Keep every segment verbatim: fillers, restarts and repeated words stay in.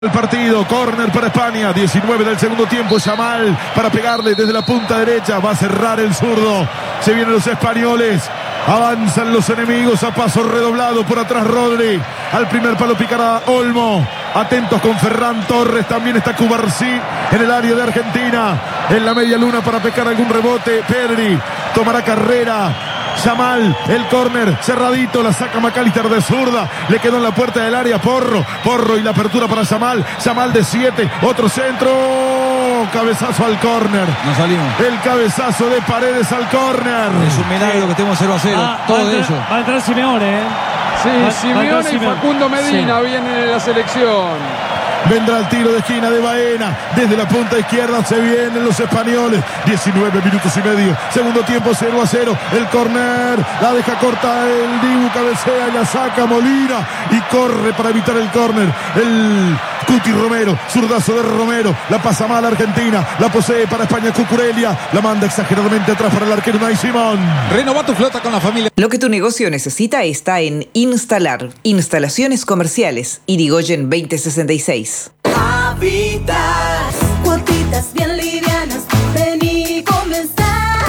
El partido, córner para España, diecinueve del segundo tiempo, Yamal para pegarle desde la punta derecha, va a cerrar el zurdo, se vienen los españoles, avanzan los enemigos a paso redoblado, por atrás Rodri, al primer palo picará Olmo, atentos con Ferran Torres, también está Cubarsí en el área de Argentina, en la media luna para pecar algún rebote, Pedri tomará carrera, Yamal, el córner, cerradito, la saca McAllister de zurda, le quedó en la puerta del área, Porro, Porro y la apertura para Yamal, Yamal de siete, otro centro, cabezazo al córner. No salimos. El cabezazo de Paredes al córner. Es un milagro que estemos cero a cero, Ah, todo va a de entrar, ello. va a entrar Simeone, ¿eh? Sí, Va- va a Simeone entrar y Simeone. Facundo Medina Sí. vienen en la selección. Vendrá el tiro de esquina de Baena. Desde la punta izquierda se vienen los españoles. diecinueve minutos y medio. Segundo tiempo cero a cero. El córner. La deja corta el Dibu. Cabecea y la saca Molina. Y corre para evitar el córner. El Cuti Romero. Zurdazo de Romero. La pasa mal Argentina. La posee para España Cucurella. La manda exageradamente atrás para el arquero Unai Simón. Renova tu flota con la familia. Lo que tu negocio necesita está en Instalar. Instalaciones comerciales. Irigoyen veinte sesenta y seis. Habitas, cuotitas bien livianas, ven y comenzar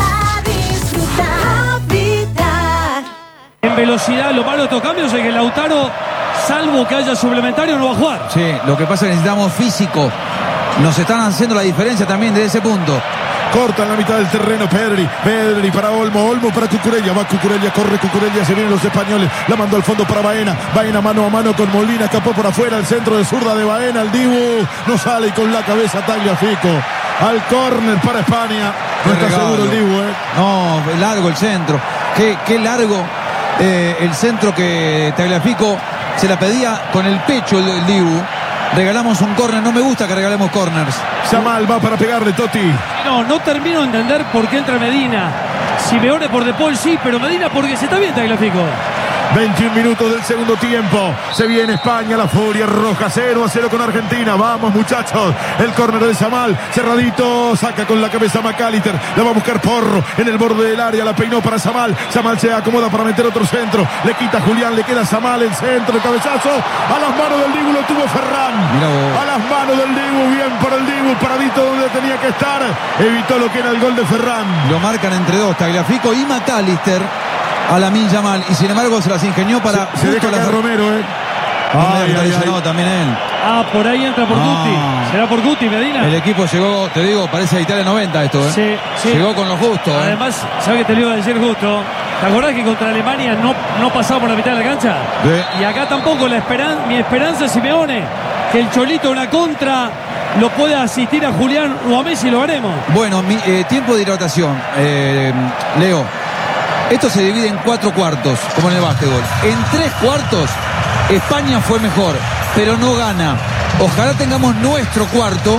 a disfrutar. Habitar. En velocidad, lo malo de estos cambios es que Lautaro, salvo que haya suplementario, no va a jugar. Sí, lo que pasa es que necesitamos físico. Nos están haciendo la diferencia también desde ese punto. Corta en la mitad del terreno Pedri, Pedri para Olmo, Olmo para Cucurella, va Cucurella, corre Cucurella, se vienen los españoles, la mandó al fondo para Baena, Baena mano a mano con Molina, escapó por afuera, el centro de zurda de Baena, el Dibu, no sale y con la cabeza Tagliafico, al córner para España, no está regalo. seguro el Dibu, ¿eh? No, largo el centro. Qué, qué largo eh, el centro que Tagliafico se la pedía con el pecho el, el Dibu. Regalamos un córner, no me gusta que regalemos córners. Yamal va para pegarle, Totti. No, no termino de entender por qué entra Medina. Simeone por De Paul sí, pero Medina porque se está bien Tagliafico. veintiún minutos del segundo tiempo. Se viene España, la furia roja. cero a cero con Argentina. Vamos, muchachos. El córner de Yamal. Cerradito. Saca con la cabeza McAllister. La va a buscar Porro en el borde del área. La peinó para Yamal. Yamal se acomoda para meter otro centro. Le quita Julián. Le queda Yamal el centro. El cabezazo. A las manos del Dibu lo tuvo Ferran. Mirá vos. A las manos del Dibu. Bien por el Dibu. Paradito donde tenía que estar. Evitó lo que era el gol de Ferran. Lo marcan entre dos, Tagliafico y McAllister a Lamine Yamal. Y sin embargo se las ingenió para... Se deja justo caer las- Romero, ¿eh? Ah, Ay, está ay, lesionado ay. también él. Ah, por ahí entra por Ah. Guti. ¿Será por Guti, Medina? El equipo llegó, te digo, parece a Italia noventa esto, ¿eh? Sí, sí. Llegó con lo justo, ¿eh? Además, ¿sabes qué te lo iba a decir justo? ¿Te acordás que contra Alemania no, no pasaba por la mitad de la cancha? Sí. Y acá tampoco la esperan, mi esperanza es Simeone, que el Cholito una contra lo pueda asistir a Julián o a Messi, lo haremos. Bueno, mi, eh, tiempo de hidratación. Eh, Leo, esto se divide en cuatro cuartos, como en el básquetbol. En tres cuartos, España fue mejor, pero no gana. Ojalá tengamos nuestro cuarto.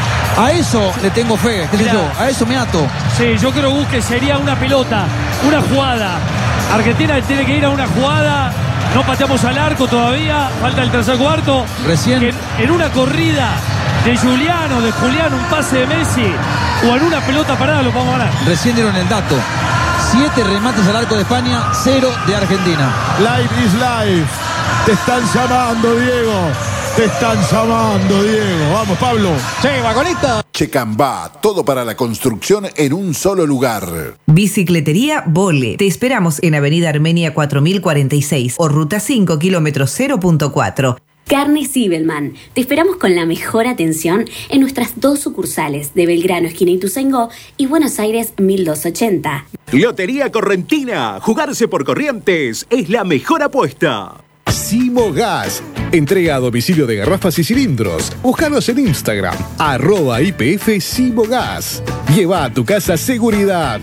A eso le tengo fe, qué sé Mirá. yo, a eso me ato. Sí, yo creo Gus, que sería una pelota, una jugada. Argentina tiene que ir a una jugada. No pateamos al arco todavía. Falta el tercer cuarto. Recién- Que en, en una corrida de Juliano, de Julián, un pase de Messi o en una pelota parada lo vamos a ganar. Recién dieron el dato. Siete remates al arco de España, cero de Argentina. Live is life. Te están llamando, Diego. Te están llamando, Diego. Vamos, Pablo. Checambá, todo para la construcción en un solo lugar. Bicicletería Vole. Te esperamos en Avenida Armenia cuatro mil cuarenta y seis o Ruta cinco, kilómetro cero punto cuatro. Carne Sibelman. Te esperamos con la mejor atención en nuestras dos sucursales de Belgrano, esquina Ituzaingó, y Buenos Aires mil doscientos ochenta. Lotería Correntina. Jugarse por Corrientes es la mejor apuesta. Simo Gas. Entrega a domicilio de garrafas y cilindros. Búscanos en Instagram, arroba I P F Simo Gas. Lleva a tu casa seguridad.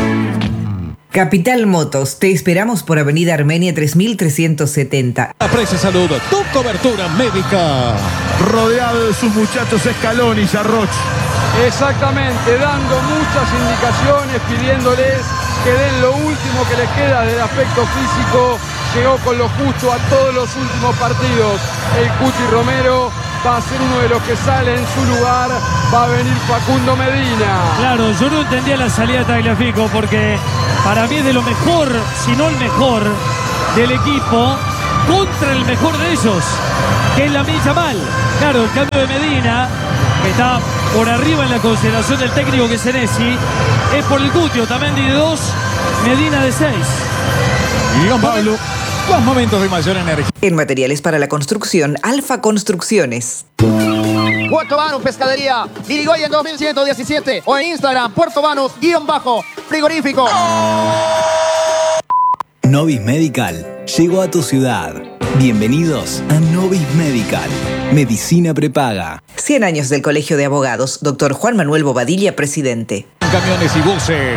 Capital Motos. Te esperamos por Avenida Armenia tres mil trescientos setenta. Aprecia Salud, tu cobertura médica. Rodeado de sus muchachos Scaloni y Sarroch. Exactamente, dando muchas indicaciones, pidiéndoles que den lo último que les queda del aspecto físico. Llegó con lo justo a todos los últimos partidos. El Cuti Romero va a ser uno de los que sale en su lugar. Va a venir Facundo Medina. Claro, yo no entendía la salida de Tagliafico porque para mí es de lo mejor, si no el mejor, del equipo. contra el mejor de ellos, que es Lamine Yamal. Claro, el cambio de Medina, que está por arriba en la consideración del técnico, que es Senesi, es por el Cuti. Otamendi de dos, Medina de seis. Los, Pablo, los momentos de mayor energía. En materiales para la construcción, Alfa Construcciones. Puerto Banús Pescadería, Irigoyen dos mil ciento diecisiete o en Instagram, Puerto Banús, guión bajo, frigorífico. Novis Medical llegó a tu ciudad. Bienvenidos a Novis Medical, medicina prepaga. cien años del Colegio de Abogados, doctor Juan Manuel Bobadilla, presidente. Camiones y buses.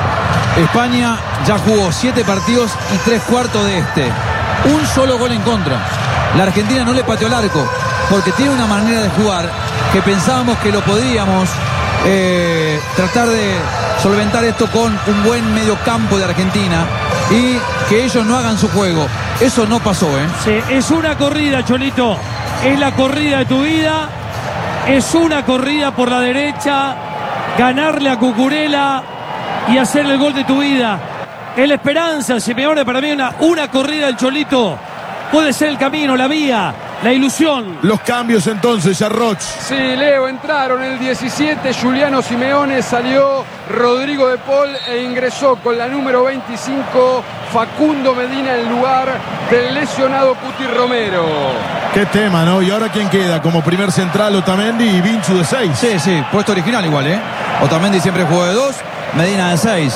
España ya jugó siete partidos y tres cuartos de este. Un solo gol en contra. La Argentina no le pateó el arco porque tiene una manera de jugar que pensábamos que lo podíamos eh, tratar de solventar esto con un buen mediocampo de Argentina y que ellos no hagan su juego. Eso no pasó, ¿eh? Sí, es una corrida, Cholito. Es la corrida de tu vida. Es una corrida por la derecha. Ganarle a Cucurella y hacer el gol de tu vida. Es la esperanza, Simeone. Para mí una, una corrida del Cholito puede ser el camino, la vía, la ilusión. Los cambios entonces, Yarroch. Sí, Leo, entraron el diecisiete, Juliano Simeone, salió Rodrigo de Paul e ingresó con la número veinticinco, Facundo Medina, en lugar del lesionado Cuti Romero. Qué tema, ¿no? ¿Y ahora quién queda? Como primer central, Otamendi y Vinchu de seis. Sí, sí, puesto original igual, ¿eh? Otamendi siempre jugó de dos, Medina de seis.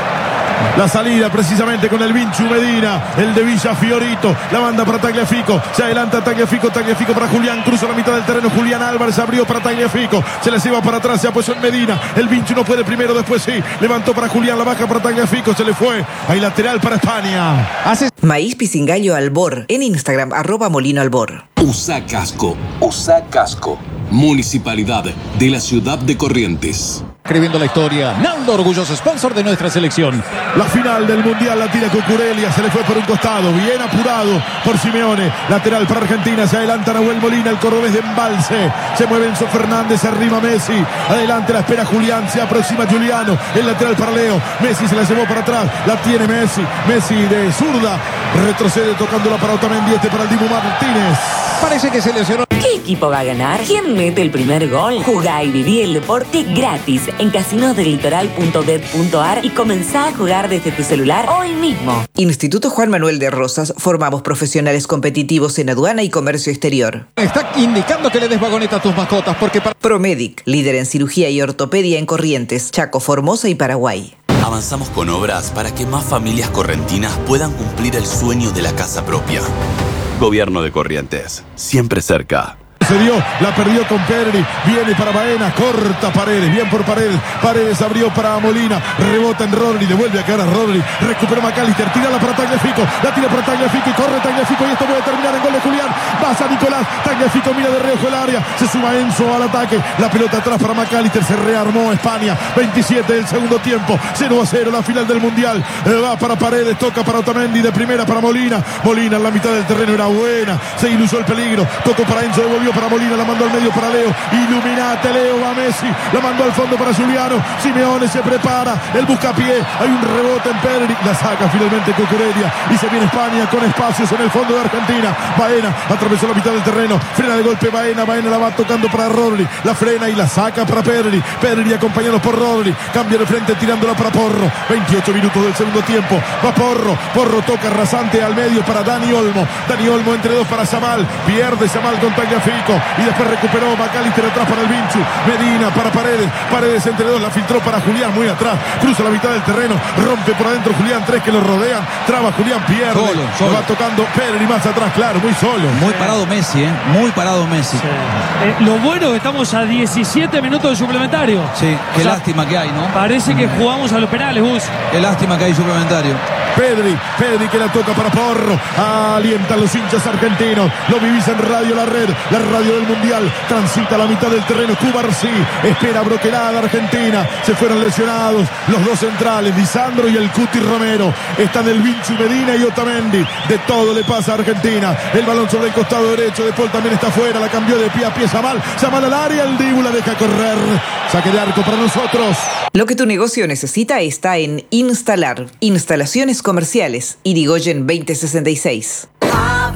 La salida precisamente con el Vinchu Medina, el de Villa Fiorito, la manda para Tagliafico, se adelanta Tagliafico, Tagliafico para Julián, cruza la mitad del terreno, Julián Álvarez abrió para Tagliafico, se les iba para atrás, se apoyó en Medina, el Vinchu no puede primero, después sí, levantó para Julián, la baja para Tagliafico, se le fue, hay lateral para España. Hace... Maíz Pisingallo Albor, en Instagram, arroba Molino Albor. Usa Casco, Usa Casco, Municipalidad de la Ciudad de Corrientes. Escribiendo la historia, Nando, orgulloso sponsor de nuestra selección. La final del Mundial la tira Cucurella, se le fue por un costado, bien apurado por Simeone. Lateral para Argentina, se adelanta Nahuel Molina, el cordobés de Embalse. Se mueve Enzo Fernández, se arrima Messi. Adelante la espera Julián, se aproxima Giuliano. El lateral para Leo. Messi se la llevó para atrás, la tiene Messi. Messi de zurda, retrocede tocándola para Otamendi, este para el Dibu Martínez. Parece que se lesionó. ¿Qué equipo va a ganar? ¿Quién mete el primer gol? Jugá y viví el deporte gratis en casinos del litoral punto bet punto ar y comenzá a jugar desde tu celular hoy mismo. Instituto Juan Manuel de Rosas, formamos profesionales competitivos en aduana y comercio exterior. Está indicando que le des vagoneta a tus mascotas porque... Para... Promedic, líder en cirugía y ortopedia en Corrientes, Chaco, Formosa y Paraguay. Avanzamos con obras para que más familias correntinas puedan cumplir el sueño de la casa propia. Gobierno de Corrientes, siempre cerca. Se dio, la perdió con Pedri, viene para Baena, corta Paredes, bien por Paredes, Paredes abrió para Molina, rebota en Rodri, devuelve a caer a Rodri, recupera McAllister, tírala para Tagliafico, la tira para Tagliafico y corre Tagliafico y esto puede terminar en gol de Julián, pasa Nicolás, Tagliafico mira de reojo el área, se suma Enzo al ataque, la pelota atrás para McAllister, se rearmó España, veintisiete del segundo tiempo, cero a cero la final del Mundial, eh, va para Paredes, toca para Otamendi, de primera para Molina, Molina en la mitad del terreno era buena, se ilusó el peligro, tocó para Enzo, devolvió para Molina, la mandó al medio para Leo, iluminate Leo, va Messi, la mandó al fondo para Giuliano, Simeone se prepara, el buscapié, hay un rebote en Pedri, la saca finalmente Cucurella y se viene España con espacios en el fondo de Argentina, Baena atravesó la mitad del terreno, frena de golpe Baena, Baena la va tocando para Rodri, la frena y la saca para Pedri, Pedri acompañado por Rodri, cambia de frente tirándola para Porro, veintiocho minutos del segundo tiempo, va Porro, Porro toca rasante al medio para Dani Olmo, Dani Olmo entre dos para Yamal, pierde Yamal con Tagliafico y después recuperó McAllister atrás para el Vinchu, Medina para Paredes, Paredes entre dos, la filtró para Julián muy atrás, cruza la mitad del terreno, rompe por adentro Julián, tres que lo rodean, traba Julián, pierde, solo, solo. va tocando Pedri más atrás, claro, muy solo. Muy parado Messi, ¿eh? Muy parado Messi. Sí. Eh, lo bueno es que estamos a diecisiete minutos de suplementario. Sí, qué o sea, lástima que hay, ¿no? Parece que jugamos a los penales, Gus. Qué lástima que hay suplementario. Pedri, Pedri que la toca para Porro, alienta a los hinchas argentinos, lo vivís en Radio La Red, la radio del Mundial, transita la mitad del terreno, Cubarsí, espera broquelada Argentina, se fueron lesionados los dos centrales, Lisandro y el Cuti Romero, están el Vinchu Medina y Otamendi, de todo le pasa a Argentina, el balón sobre el costado derecho, De Paul también está fuera, la cambió de pie a pie Yamal, Yamal al área, el Dibu la deja correr, saque de arco para nosotros. Lo que tu negocio necesita está en Instalar, instalaciones comerciales, Irigoyen veinte sesenta y seis.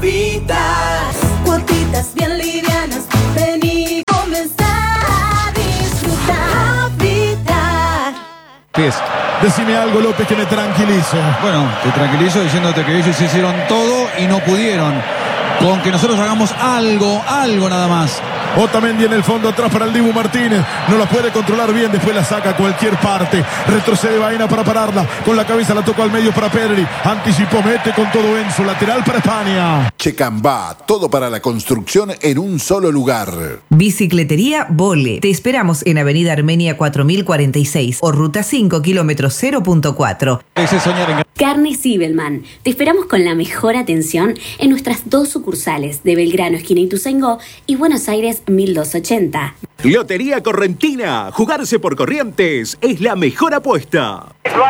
Habitat. Cuotitas bien livianas, vení, comenzá a disfrutar. Habitat. ¿Qué es? Decime algo, López, que me tranquilice. Bueno, te tranquilizo diciéndote que ellos hicieron todo y no pudieron. Con que nosotros hagamos algo, algo nada más. Otamendi en el fondo atrás para el Dibu Martínez. No la puede controlar bien, después la saca a cualquier parte. Retrocede Baena para pararla. Con la cabeza la tocó al medio para Pedri. Anticipó, mete con todo en su lateral para España. Checambá, todo para la construcción en un solo lugar. Bicicletería Vole. Te esperamos en Avenida Armenia cuatro mil cuarenta y seis o Ruta cinco, kilómetro cero punto cuatro. Carne Sibelman. Te esperamos con la mejor atención en nuestras dos sucursales de Belgrano, esquina Ituzaingó, y Buenos Aires mil doscientos ochenta. Lotería Correntina. Jugarse por Corrientes es la mejor apuesta.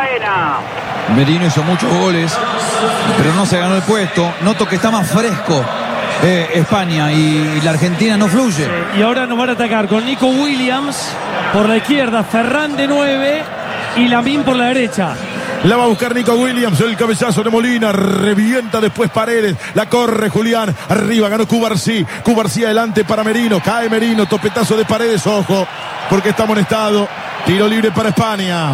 Merino hizo muchos goles, pero no se ganó el puesto. Noto que está más fresco eh, España y la Argentina no fluye. Y ahora nos van a atacar con Nico Williams por la izquierda, Ferran de nueve y Lamín por la derecha. La va a buscar Nico Williams, el cabezazo de Molina, revienta después Paredes, la corre Julián, arriba ganó Cubarsí, Cubarsí adelante para Merino, cae Merino, topetazo de Paredes, ojo, porque está amonestado, tiro libre para España.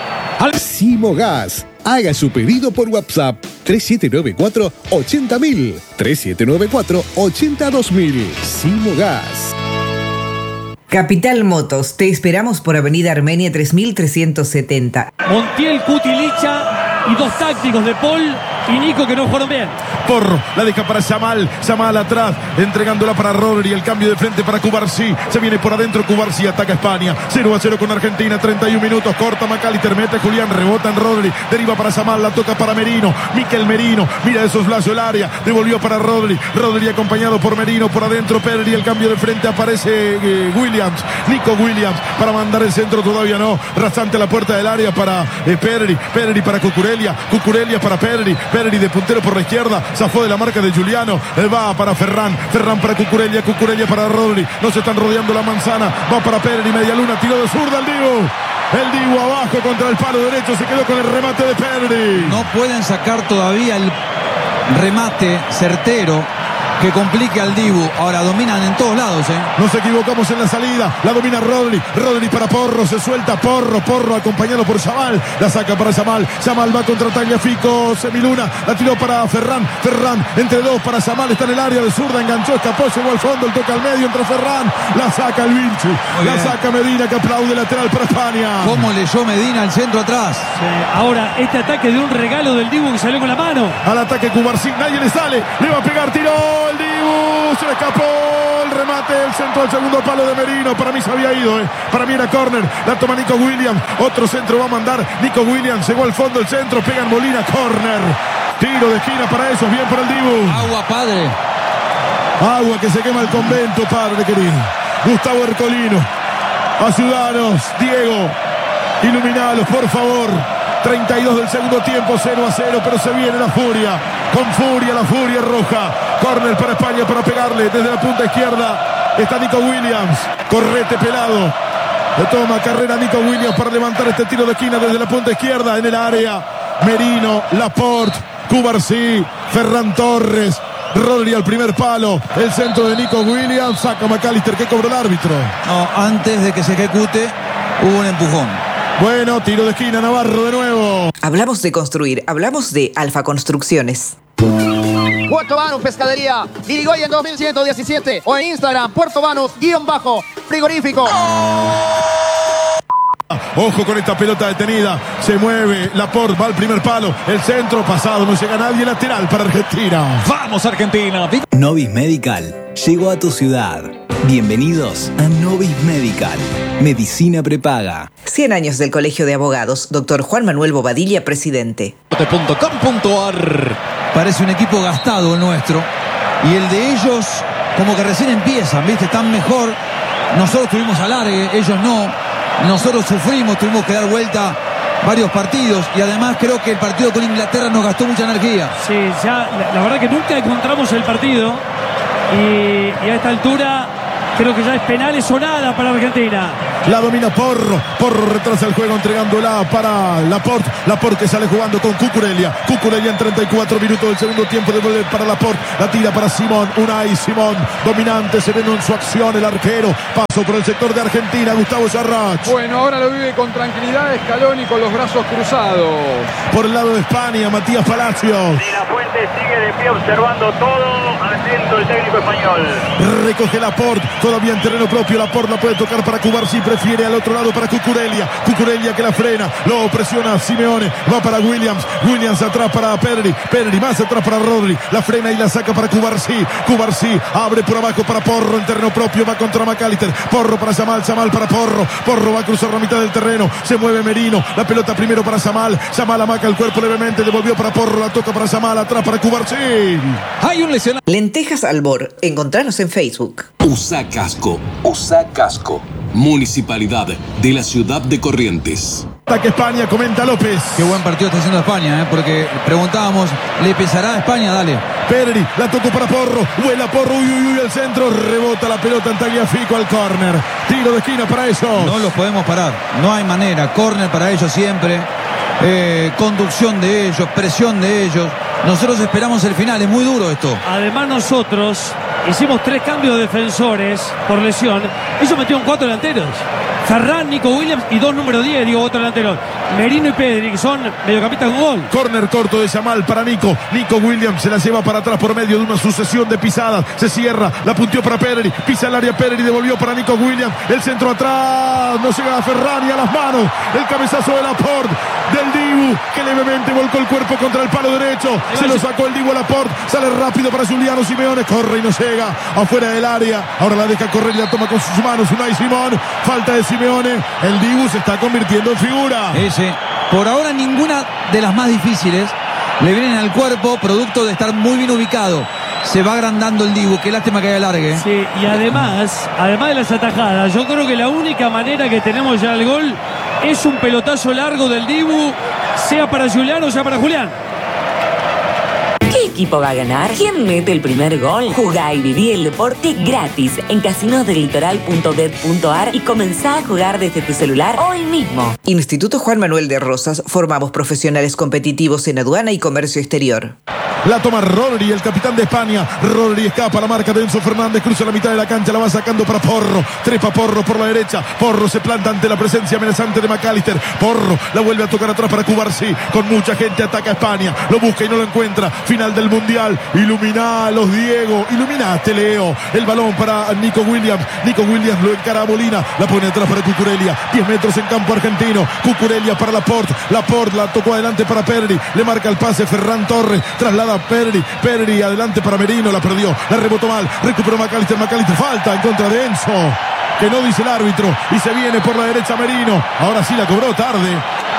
Simogas. Haga su pedido por WhatsApp tres siete nueve cuatro, ochenta mil, tres siete nueve cuatro, ochenta dos mil. Simogas. Capital Motos, te esperamos por Avenida Armenia tres mil trescientos setenta. Montiel, Cutilicha y dos tácticos de Paul y Nico que no fueron bien. Porro, la deja para Yamal, Yamal atrás, entregándola para Rodri, el cambio de frente para Cubarsí, se viene por adentro Cubarsí, ataca España, cero a cero con Argentina, treinta y un minutos, corta McAllister, mete Julián, rebota en Rodri, deriva para Yamal, la toca para Merino, Miquel Merino, mira de soslayo el área, devolvió para Rodri, Rodri acompañado por Merino, por adentro Pedri, el cambio de frente aparece eh, Williams, Nico Williams, para mandar el centro todavía no, rasante la puerta del área para eh, Pedri, Pedri para Cucurella, Cucurella para Pedri, Pedri de puntero por la izquierda, zafó de la marca de Giuliano, él va para Ferran, Ferran para Cucurella, Cucurella para Rodri, no se están rodeando la manzana, va para Pedri, media luna, tiró de zurda el Dibu, el Dibu abajo contra el palo derecho, se quedó con el remate de Pedri. No pueden sacar todavía el remate certero que complique al Dibu. Ahora dominan en todos lados, ¿eh? Nos equivocamos en la salida. La domina Rodri. Rodri para Porro. Se suelta Porro. Porro acompañado por Yamal. La saca para Yamal. Yamal va contra Tagliafico. Semiluna. La tiró para Ferran. Ferran entre dos para Yamal. Está en el área de zurda. Enganchó. Escapó. Llegó al fondo. El toque al medio entre Ferran. La saca el Vinci. La saca Medina que aplaude lateral para España. ¿Cómo leyó Medina el centro atrás? Sí. Ahora este ataque de un regalo del Dibu que salió con la mano. Al ataque Cubarsí. Nadie le sale. Le va a pegar. Tiró. El Dibu, se le escapó el remate, el centro al segundo palo de Merino, para mí se había ido, eh. para mí era córner, la toma Nico Williams, otro centro va a mandar Nico Williams, llegó al fondo el centro, pega en Molina, córner, tiro de esquina para ellos, bien para el Dibu. Agua, padre. Agua que se quema el convento, padre querido. Gustavo Ercolino, ayudanos, Diego, iluminalos, por favor. treinta y dos del segundo tiempo, cero a cero, pero se viene la furia, con furia la furia roja, córner para España para pegarle desde la punta izquierda, está Nico Williams, correte pelado, le toma carrera Nico Williams para levantar este tiro de esquina desde la punta izquierda, en el área, Merino, Laporte, Cubarsí, Ferran Torres, Rodri al primer palo, el centro de Nico Williams, saca McAllister, que cobró el árbitro. No, antes de que se ejecute, hubo un empujón. Bueno, tiro de esquina, Navarro de nuevo. Hablamos de construir, hablamos de Alfa Construcciones. Puerto Banús Pescadería, Dirigoyen dos mil ciento diecisiete o en Instagram, Puerto Banús, guión bajo, frigorífico. Ojo con esta pelota detenida, se mueve Laporte, va al primer palo, el centro pasado, no llega nadie, lateral para Argentina. ¡Vamos Argentina! Novis Medical llegó a tu ciudad. Bienvenidos a Novis Medical, medicina prepaga. cien años del Colegio de Abogados, doctor Juan Manuel Bobadilla, presidente. punto com punto ar. Parece un equipo gastado el nuestro y el de ellos como que recién empiezan, ¿viste? Están mejor. Nosotros tuvimos alargue, ellos no. Nosotros sufrimos, tuvimos que dar vuelta varios partidos y además creo que el partido con Inglaterra nos gastó mucha energía. Sí, ya la, la verdad que nunca encontramos el partido y, y a esta altura Creo que ya es penales o nada para Argentina. La domina Porro. Porro retrasa el juego entregándola para Laporte. Laporte que sale jugando con Cucurella. Cucurella en treinta y cuatro minutos del segundo tiempo. Devuelve para Laporte. La tira para Simón. Unai Simón. Dominante, sereno en su acción. El arquero. Paso por el sector de Argentina. Gustavo Sarrach. Bueno, ahora lo vive con tranquilidad Scaloni con los brazos cruzados. Por el lado de España, Matías Palacios. Y la Fuente sigue de pie observando todo. Atento el técnico español. Recoge Laporte. Todavía en terreno propio. Laporte la puede tocar para Cubarsí. Prefiere al otro lado para Cucurella. Cucurella que la frena. Lo presiona Simeone. Va para Williams. Williams atrás para Pedri. Pedri más atrás para Rodri. La frena y la saca para Cubarsí. Cubarsí abre por abajo para Porro. En terreno propio va contra McAllister. Porro para Yamal. Yamal para Porro. Porro va a cruzar la mitad del terreno. Se mueve Merino. La pelota primero para Yamal. Yamal amaca el cuerpo levemente. Devolvió para Porro. La toca para Yamal. Atrás para Cubarsí. Hay un lesionado. Lentejas Albor. Encontranos en Facebook. Usa casco. Usa casco. Municipalidad de la ciudad de Corrientes. Ataque España, comenta López. Qué buen partido está haciendo España, ¿eh? Porque preguntábamos, ¿le pesará a España? Dale. Pedri, la tocó para Porro. Vuela Porro, uy, uy, uy, al centro. Rebota la pelota en Tagliafico al córner. Tiro de esquina para ellos. No los podemos parar. No hay manera. Córner para ellos siempre. Eh, conducción de ellos, presión de ellos. Nosotros esperamos el final. Es muy duro esto. Además nosotros hicimos tres cambios de defensores por lesión. Ellos metieron cuatro delanteros. Ferran, Nico Williams y dos número diez, digo, otro delantero. Merino y Pedri, que son mediocampistas con gol. Córner corto de Yamal para Nico. Nico Williams se la lleva para atrás por medio de una sucesión de pisadas. Se cierra, la punteó para Pedri. Pisa el área Pedri, devolvió para Nico Williams. El centro atrás, no llega a Ferran y a las manos. El cabezazo de Laporte, del Dibu, que levemente volcó el cuerpo contra el palo derecho. Se lo sacó el Dibu a Laporte. Sale rápido para Juliano Simeone. Corre y no llega afuera del área. Ahora la deja correr y la toma con sus manos Unai Simón. Falta de Simeone. El Dibu se está convirtiendo en figura. Ese. Por ahora ninguna de las más difíciles le vienen al cuerpo, producto de estar muy bien ubicado. Se va agrandando el Dibu, qué lástima que haya largue. Sí, y además, además de las atajadas, yo creo que la única manera que tenemos ya al gol es un pelotazo largo del Dibu, sea para Juliano o sea para Julián. ¿Qué equipo va a ganar? ¿Quién mete el primer gol? Jugá y viví el deporte gratis en casinos del litoral punto bet punto ar y comenzá a jugar desde tu celular hoy mismo. Instituto Juan Manuel de Rosas. Formamos profesionales competitivos en aduana y comercio exterior. La toma Rodri, el capitán de España. Rodri escapa a la marca de Enzo Fernández. Cruza la mitad de la cancha, la va sacando para Porro. Trepa Porro por la derecha. Porro se planta ante la presencia amenazante de McAllister. Porro la vuelve a tocar atrás para Cubarsí. Con mucha gente ataca a España. Lo busca y no lo encuentra. Final del Mundial. Iluminá los Diego. Iluminaste, Leo. El balón para Nico Williams. Nico Williams lo encara a Molina. La pone atrás para Cucurella. diez metros en campo argentino. Cucurella para Laporte. Laporte la tocó adelante para Pedri. Le marca el pase Ferran Torres. Traslada Pedri, Pedri adelante para Merino, la perdió, la rebotó mal, recuperó McAllister, McAllister, falta en contra de Enzo, que no dice el árbitro, y se viene por la derecha Merino, ahora sí la cobró tarde,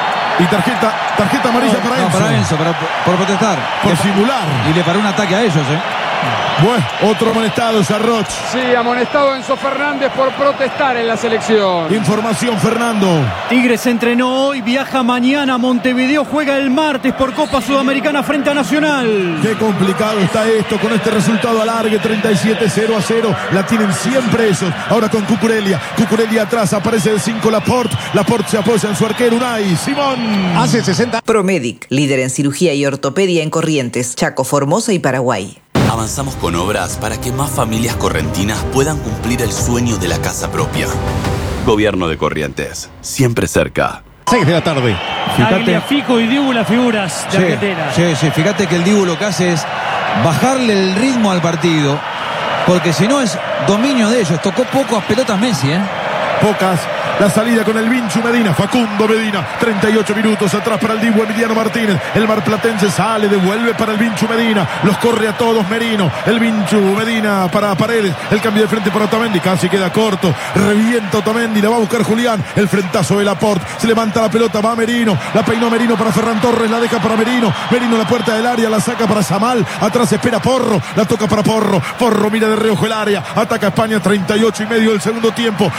y tarjeta, tarjeta amarilla no, para no, Enzo. para Enzo, para, por protestar. Por simular. Y le paró un ataque a ellos, ¿eh? Bueno, otro amonestado, Sarroch. Sí, amonestado Enzo Fernández por protestar en la selección. Información, Fernando. Tigres entrenó hoy, viaja mañana a Montevideo, juega el martes por Copa Sudamericana frente a Nacional. Qué complicado está esto con este resultado alargue, treinta y siete cero a cero. La tienen siempre ellos. Ahora con Cucurella. Cucurella atrás, aparece el cinco Laporte. Laporte se apoya en su arquero Unai Simón. Hace sesenta. Promedic, líder en cirugía y ortopedia en Corrientes, Chaco, Formosa y Paraguay. Avanzamos con obras para que más familias correntinas puedan cumplir el sueño de la casa propia. Gobierno de Corrientes, siempre cerca. seis de la tarde. Tagliafico y Dibu las figuras de sí, Argentina. Sí, sí, fíjate que el Dibu lo que hace es bajarle el ritmo al partido, porque si no es dominio de ellos. Tocó pocas pelotas Messi, ¿eh? Pocas. La salida con el Vinchu Medina, Facundo Medina, treinta y ocho minutos atrás para el Dibu Emiliano Martínez. El marplatense sale, devuelve para el Vinchu Medina, los corre a todos Merino. El Vinchu Medina para Paredes, el cambio de frente para Otamendi, casi queda corto, revienta Otamendi, la va a buscar Julián, el frentazo de Laporte, se levanta la pelota, va Merino, la peinó Merino para Ferran Torres, la deja para Merino, Merino en la puerta del área, la saca para Yamal, atrás espera Porro, la toca para Porro, Porro mira de reojo el área, ataca España, treinta y ocho y medio del segundo tiempo, pasa por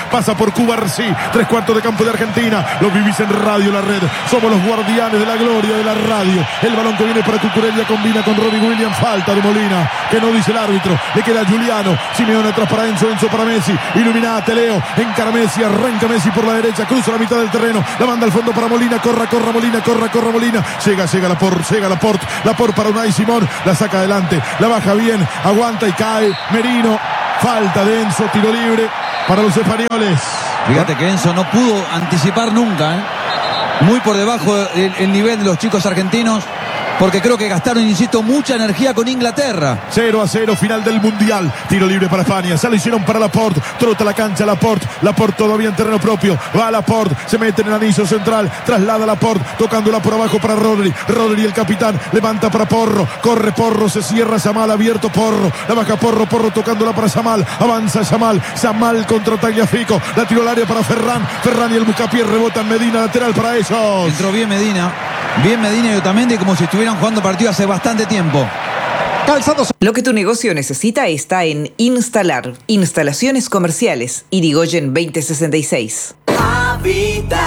por Cubarsí. Tres cuartos de campo de Argentina. Lo vivís en Radio La Red. Somos los guardianes de la gloria de la radio. El balón que viene para Cucurella combina con Robbie Williams. Falta de Molina, que no dice el árbitro. Le queda Giuliano. Simeone atrás para Enzo. Enzo para Messi. Iluminate, Leo. Encara Messi. Arranca Messi por la derecha. Cruza la mitad del terreno. La manda al fondo para Molina. Corra, corra Molina. Corra, corra Molina. Llega, llega Laporte. Llega Laporte. Laporte para Unai Simón. La saca adelante. La baja bien. Aguanta y cae. Merino. Falta de Enzo. Tiro libre para los españoles. Fíjate que Enzo no pudo anticipar nunca, ¿eh? Muy por debajo el, el nivel de los chicos argentinos, porque creo que gastaron, insisto, mucha energía con Inglaterra. cero a cero, final del Mundial. Tiro libre para España. Se lo hicieron para Laporte. Trota la cancha Laporte. Laporte todavía en terreno propio. Va Laporte. Se mete en el anillo central. Traslada Laporte. Tocándola por abajo para Rodri. Rodri, el capitán. Levanta para Porro. Corre Porro. Se cierra Yamal. Abierto Porro. La baja Porro. Porro tocándola para Yamal. Avanza Yamal. Yamal contra Tagliafico. La tiró al área para Ferran. Ferran y el Buscapié rebotan Medina. Lateral para ellos. Entró bien Medina. Bien Medina y Otamendi, como si estuvieran jugando partido hace bastante tiempo. Calzados. Lo que tu negocio necesita está en Instalar. Instalaciones comerciales. Irigoyen veinte sesenta y seis. Habitat.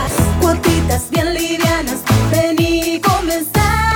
Cuotitas bien livianas. Vení, comenzá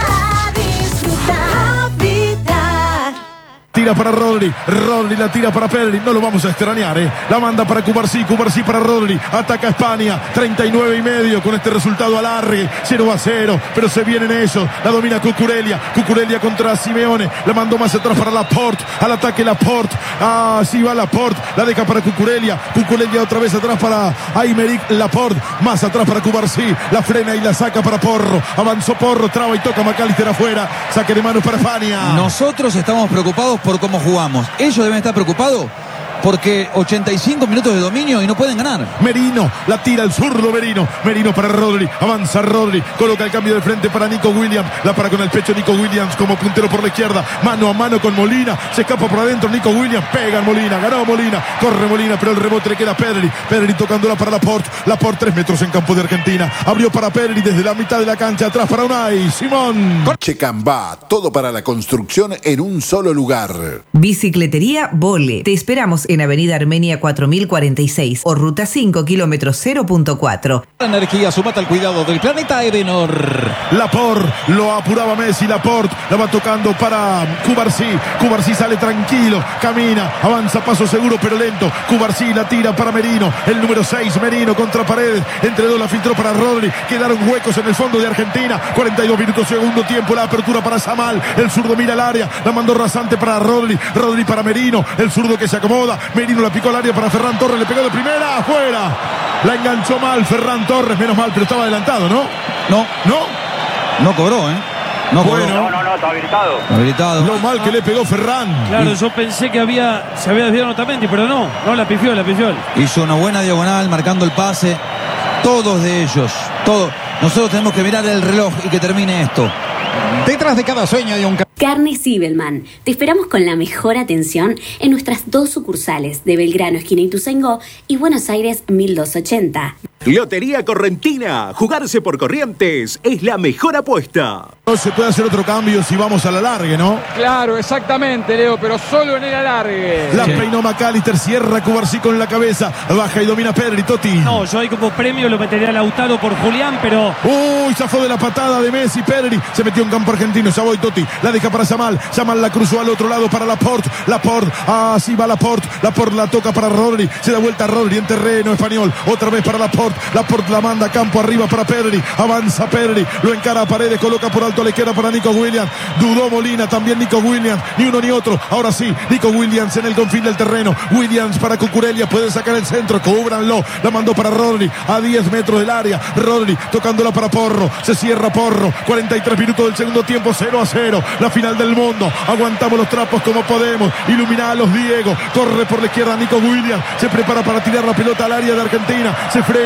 a disfrutar. Habitat. Tira para Rodri. Rodri la tira para Pedri. No lo vamos a extrañar, ¿eh? La manda para Cubarsí. Cubarsí para Rodri. Ataca España. treinta y nueve y medio con este resultado alargue. cero a cero. Pero se vienen ellos. La domina Cucurella. Cucurella contra Simeone. La mandó más atrás para Laporte. Al ataque Laporte. Ah, sí va Laporte. La deja para Cucurella. Cucurella otra vez atrás para Aymeric Laporte. Más atrás para Cubarsí. La frena y la saca para Porro. Avanzó Porro. Traba y toca McAllister afuera. Saque de manos para España. Nosotros estamos preocupados por cómo jugamos. Ellos deben estar preocupados porque ochenta y cinco minutos de dominio y no pueden ganar. Merino, la tira el zurdo Merino. Merino para Rodri, avanza Rodri, coloca el cambio de frente para Nico Williams. La para con el pecho Nico Williams como puntero por la izquierda. Mano a mano con Molina, se escapa por adentro Nico Williams. Pega Molina, ganó Molina, corre Molina, pero el rebote le queda a Pedri. Pedri tocándola para Laporte. Laporte tres metros en campo de Argentina. Abrió para Pedri desde la mitad de la cancha, atrás para Unai Simón. Checambá, todo para la construcción en un solo lugar. Bicicletería Vole. Te esperamos en Avenida Armenia cuatro mil cuarenta y seis o Ruta cinco, kilómetros cero punto cuatro. Energía, sumate al cuidado del planeta Edenor. Laporte, lo apuraba Messi, Laporte, la va tocando para Cubarsí. Cubarsí sale tranquilo, camina, avanza paso seguro pero lento. Cubarsí la tira para Merino, el número seis, Merino contra Paredes. Entre dos la filtró para Rodri. Quedaron huecos en el fondo de Argentina. cuarenta y dos minutos, segundo tiempo, la apertura para Yamal. El zurdo mira al área, la mandó rasante para Rodri. Rodri para Merino, el zurdo que se acomoda. Merino la picó al área para Ferran Torres, le pegó de primera, afuera. La enganchó mal Ferran Torres, menos mal, pero estaba adelantado, ¿no? No. ¿No? No cobró, ¿eh? No cobró. Bueno. No, no, no, está habilitado. Habilitado. Lo mal que le pegó Ferran. Claro, yo pensé que había se había desviado Otamendi, pero no, no, la pifió, la pifió. Hizo una buena diagonal, marcando el pase. Todos de ellos, todos. Nosotros tenemos que mirar el reloj y que termine esto. Detrás de cada sueño hay un... Carnes Sibelman. Te esperamos con la mejor atención en nuestras dos sucursales de Belgrano, esquina Ituzaingó, y Buenos Aires mil doscientos ochenta. Lotería Correntina. Jugarse por Corrientes es la mejor apuesta. No se puede hacer otro cambio si vamos a la largue, ¿no? Claro, exactamente, Leo, pero solo en el alargue. La peinó McAllister, cierra Cubarsí con la cabeza, baja y domina Pedri, Totti. No, yo ahí como premio lo metería a Lautaro por Julián, pero... Uy, zafó de la patada de Messi, Pedri. Se metió en campo argentino, ya voy Totti. La deja para Yamal, Yamal la cruzó al otro lado para Laporte. Laporte, así va Laporte. Laporte la toca para Rodri. Se da vuelta a Rodri en terreno español. Otra vez para Laporte. Laporte la manda a campo arriba para Pedri. Avanza Pedri, lo encara a Paredes, coloca por alto a la izquierda para Nico Williams. Dudó Molina, también Nico Williams. Ni uno ni otro. Ahora sí, Nico Williams en el confín del terreno. Williams para Cucurella, puede sacar el centro. Cúbranlo. La mandó para Rodri a diez metros del área. Rodri tocándola para Porro. Se cierra Porro. cuarenta y tres minutos del segundo tiempo, cero a cero. La final del mundo. Aguantamos los trapos como podemos. Ilumina a los Diego. Corre por la izquierda Nico Williams. Se prepara para tirar la pelota al área de Argentina. Se frena.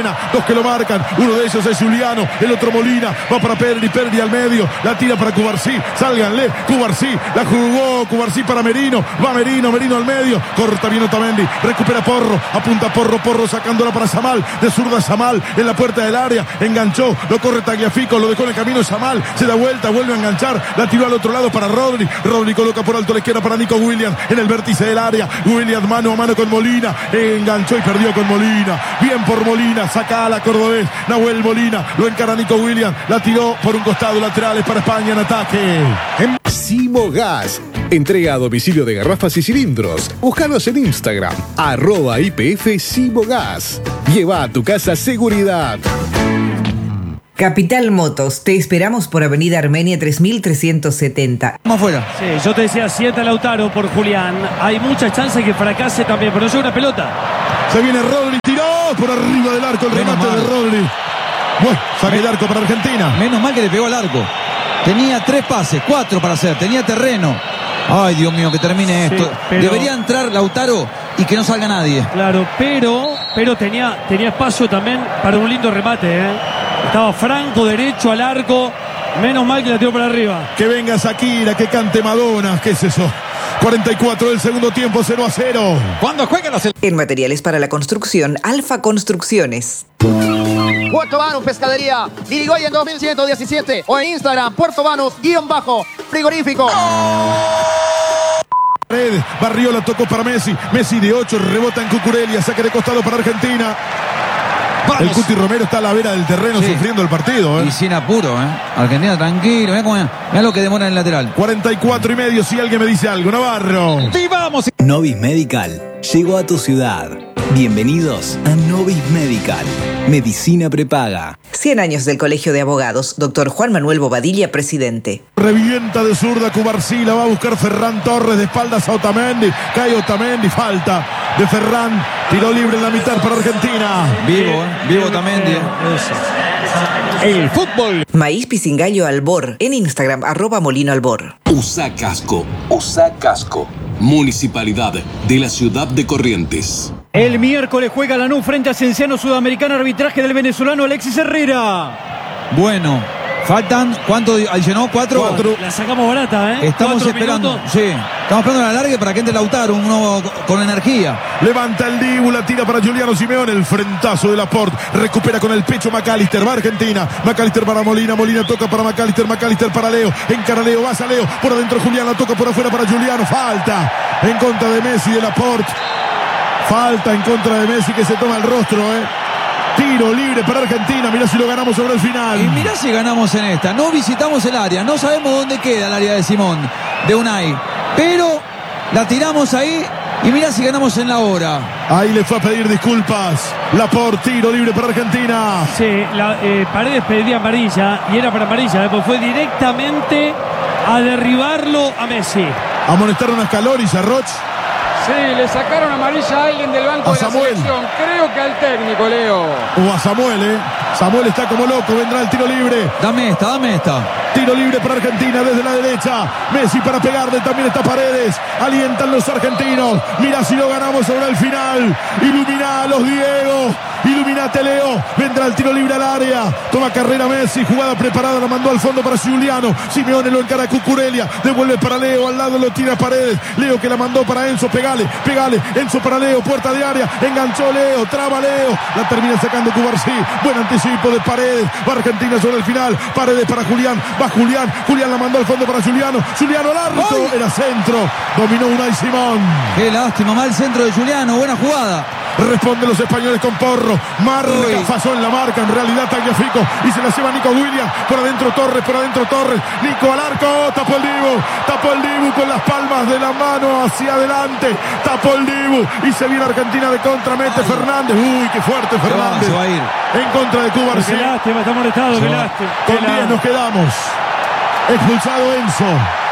zona. Dos que lo marcan. Uno de ellos es Juliano. El otro Molina. Va para Pedri. Pedri al medio. La tira para Cubarsí. Sálganle. Cubarsí. La jugó Cubarsí para Merino. Va Merino. Merino al medio. Corta bien Otamendi. Recupera Porro. Apunta Porro. Porro sacándola para Yamal. De zurda Yamal. En la puerta del área. Enganchó. Lo corre Tagliafico. Lo dejó en el camino Yamal. Se da vuelta. Vuelve a enganchar. La tiró al otro lado para Rodri. Rodri coloca por alto la izquierda para Nico Williams. En el vértice del área. Williams mano a mano con Molina. Enganchó y perdió con Molina. Bien por Molina. Saca a la cordobés. Nahuel Molina. Lo encara Nico Williams. La tiró por un costado. Laterales para España en ataque. En Simogas. Entrega a domicilio de garrafas y cilindros. Búscanos en Instagram. Arroba I P F Simogas. Lleva a tu casa seguridad. Capital Motos, te esperamos por Avenida Armenia tres mil trescientos setenta. Vamos afuera. Sí, yo te decía siete Lautaro por Julián. Hay muchas chances que fracase también, pero no llega una pelota. Se viene Rodri, tiró por arriba del arco el Menos remate mal. de Rodri. Bueno, saque de arco para Argentina. Menos mal que le pegó al arco. Tenía tres pases, cuatro para hacer. Tenía terreno. Ay, Dios mío, que termine Sí, esto. pero- Debería entrar Lautaro y que no salga nadie. Claro, pero, pero tenía, tenía espacio también para un lindo remate, ¿eh? Estaba franco, derecho al arco. Menos mal que la tiró para arriba. Que venga Shakira, que cante Madonna. ¿Qué es eso? cuarenta y cuatro del segundo tiempo, cero a cero. ¿Cuándo juegan los... En materiales para la construcción, Alfa Construcciones. Puerto Banús Pescadería, Irigoyen dos mil ciento diecisiete o en Instagram, Puerto Banús, guión bajo, frigorífico. Paredes, Barriola tocó para Messi. Messi de ocho, rebota en Cucurella, saque de costado para Argentina. Vamos. El Cuti Romero está a la vera del terreno Sí. sufriendo el partido. ¿eh? Y sin apuro, ¿eh? Argentina tranquilo. Mirá, cómo, mirá lo que demora en el lateral. cuarenta y cuatro y medio, si alguien me dice algo. Navarro. ¡Sí, vamos! Novis Medical llegó a tu ciudad. Bienvenidos a Novis Medical. Medicina prepaga. cien años del Colegio de Abogados. Doctor Juan Manuel Bobadilla, presidente. Revienta de zurda Cubarsí, la va a buscar Ferran Torres de espaldas a Otamendi. Cae Otamendi, falta de Ferran. Tiro libre en la mitad para Argentina. Vivo, ¿eh? Vivo Otamendi. ¿eh? El fútbol. Maíz Pisingallo Albor. En Instagram, arroba Molino Albor. Usa casco, usa casco. Municipalidad de la ciudad de Corrientes. El miércoles juega Lanús frente a Cienciano Sudamericano, arbitraje del venezolano Alexis Herrera. Bueno, faltan, ¿cuánto adicionó? ¿Cuatro? Cuatro. La sacamos barata, ¿eh? Estamos Cuatro esperando, minutos. sí, estamos esperando la larga para que entre Lautaro, uno con energía. Levanta el Dibu, la tira para Juliano Simeone. El frentazo de Laporte. Recupera con el pecho McAllister. Va Argentina. McAllister para Molina. Molina toca para McAllister. McAllister para Leo. Encara Leo. Va a Leo. Por adentro Julián. La toca por afuera para Juliano. Falta en contra de Messi de Laporte. Falta en contra de Messi que se toma el rostro, ¿eh? Tiro libre para Argentina. Mirá si lo ganamos sobre el final. Y mirá si ganamos en esta. No visitamos el área. No sabemos dónde queda el área de Simón, de Unai. Pero la tiramos ahí y mirá si ganamos en la hora. Ahí le fue a pedir disculpas. Laporte, tiro libre para Argentina. Sí, la, eh, Paredes pedía amarilla y era para amarilla, ¿eh? Pues fue directamente a derribarlo a Messi. Amonestaron a Scaloni y a Roch. Sí, le sacaron amarilla a alguien del banco A de la Samuel. selección. Creo que al técnico, Leo. O a Samuel, ¿eh? Samuel está como loco. Vendrá el tiro libre. Dame esta, dame esta. Tiro libre para Argentina desde la derecha. Messi para pegarle. También está Paredes. Alientan los argentinos. Mira si lo ganamos sobre el final. Ilumina a los Diego. Iluminate, Leo. Vendrá el tiro libre al área. Toma carrera Messi. Jugada preparada. La mandó al fondo para Juliano. Simeone lo encara a Cucurella. Devuelve para Leo. Al lado lo tira Paredes. Leo que la mandó para Enzo. Pegale, pegale. Enzo para Leo. Puerta de área. Enganchó Leo. Traba Leo. La termina sacando Cubarsí. Buen anticipo de Paredes. Va Argentina sobre el final. Paredes para Julián. Va Julián. Julián la mandó al fondo para Juliano. Juliano al árbitro. ¡Ay! Era centro. Dominó Unai Simón. Qué lástima, mal centro de Juliano. Buena jugada. Responden los españoles con Porro. Marca, Uy. pasó en la marca. En realidad Tagliafico. Y se la lleva Nico Williams. Por adentro Torres, por adentro Torres. Nico al arco. Tapó el Dibu. Tapó el Dibu con las palmas de la mano hacia adelante. Tapó el Dibu. Y se viene Argentina de contra. Mete Fernández. Uy, qué fuerte Se va, Fernández. se va a ir. En contra de Cuba. Qué lástima, está molestado, Se qué va. lástima. Con Qué diez lástima. nos quedamos. Expulsado Enzo.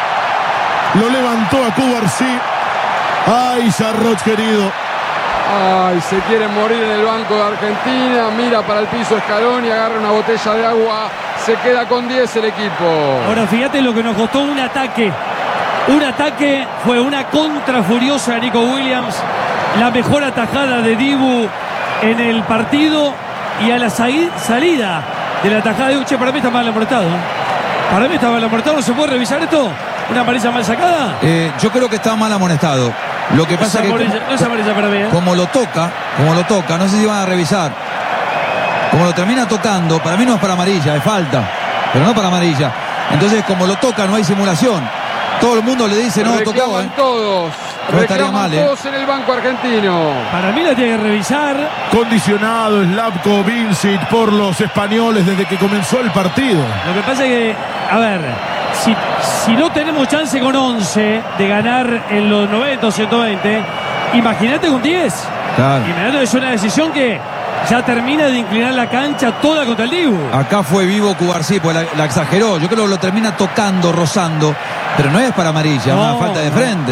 Lo levantó a Cubarsí. Ay, Sarroch querido. Ay, se quiere morir en el banco de Argentina. Mira para el piso Scaloni, agarra una botella de agua. Se queda con diez el equipo. Ahora fíjate lo que nos costó un ataque. Un ataque fue una contra furiosa de Nico Williams. La mejor atajada de Dibu en el partido. y a la sali- salida de la tajada de Uche, para mí está mal aportado. Para mí está mal aportado. ¿No se puede revisar esto? ¿Una amarilla mal sacada? Eh, yo creo que está mal amonestado. Lo que pasa es que amarilla, como, no es amarilla para mí, ¿eh? como lo toca, como lo toca, no sé si van a revisar. Como lo termina tocando, para mí no es para amarilla, es falta, pero no para amarilla. Entonces, como lo toca, no hay simulación. Todo el mundo le dice, no, tocó, Reclaman ¿eh? todos. No estaría Reclaman mal, ¿eh? todos en el banco argentino. Para mí la tiene que revisar. Condicionado Slavko Vincic por los españoles desde que comenzó el partido. Lo que pasa es que, a ver, si, si no tenemos chance con once de ganar en los noventa o ciento veinte, imagínate con diez. Claro. Imagínate, es una decisión que ya termina de inclinar la cancha toda contra el Dibu. Acá fue vivo Cubarsí, pues la, la exageró. Yo creo que lo termina tocando, rozando, pero no es para amarilla, No, una falta de no. frente.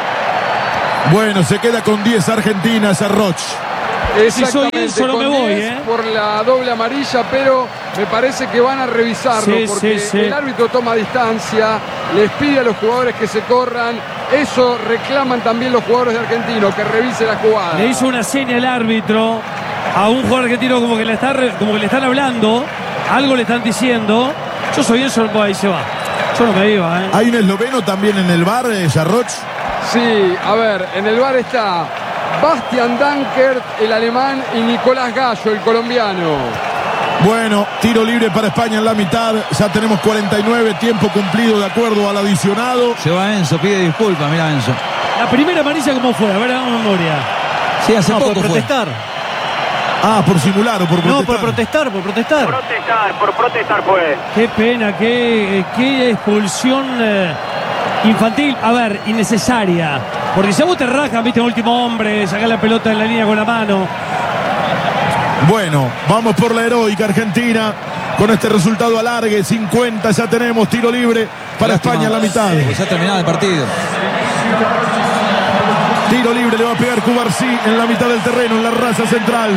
Bueno, se queda con diez Argentina, Sarroch. Exactamente, Si soy Enzo, no con me voy, diez ¿eh? por la doble amarilla, pero me parece que van a revisarlo Sí, porque sí, sí. el árbitro toma distancia, les pide a los jugadores que se corran. Eso reclaman también los jugadores de Argentino, que revise la jugada. Le hizo una seña al árbitro a un jugador argentino como que le, está, re- como que le están hablando, algo le están diciendo. Yo soy Enzo, ahí se va. Yo no me iba, ¿eh? Hay un esloveno también en el bar, eh, Sarroch. Sí, a ver, en el bar está Bastian Dankert, el alemán, y Nicolás Gallo, el colombiano. Bueno, tiro libre para España en la mitad. Ya tenemos cuarenta y nueve, tiempo cumplido de acuerdo al adicionado. Se va Enzo, pide disculpas, mira Enzo. La primera amarilla, ¿cómo fue? A ver, hagamos memoria. Sí, hace No, poco por fue. protestar. Ah, por simular o por protestar. No, por protestar, por protestar. Protestar, por protestar fue. Qué pena, qué, qué expulsión eh, infantil. A ver, innecesaria. Porque si a vos te rajan, viste, último hombre, sacar la pelota en la línea con la mano. Bueno, vamos por la heroica Argentina. Con este resultado alargue, cincuenta ya tenemos, tiro libre para Lástima. España en la mitad. Pues ya terminado el partido. Tiro libre le va a pegar Cubarsí en la mitad del terreno, en la raza central.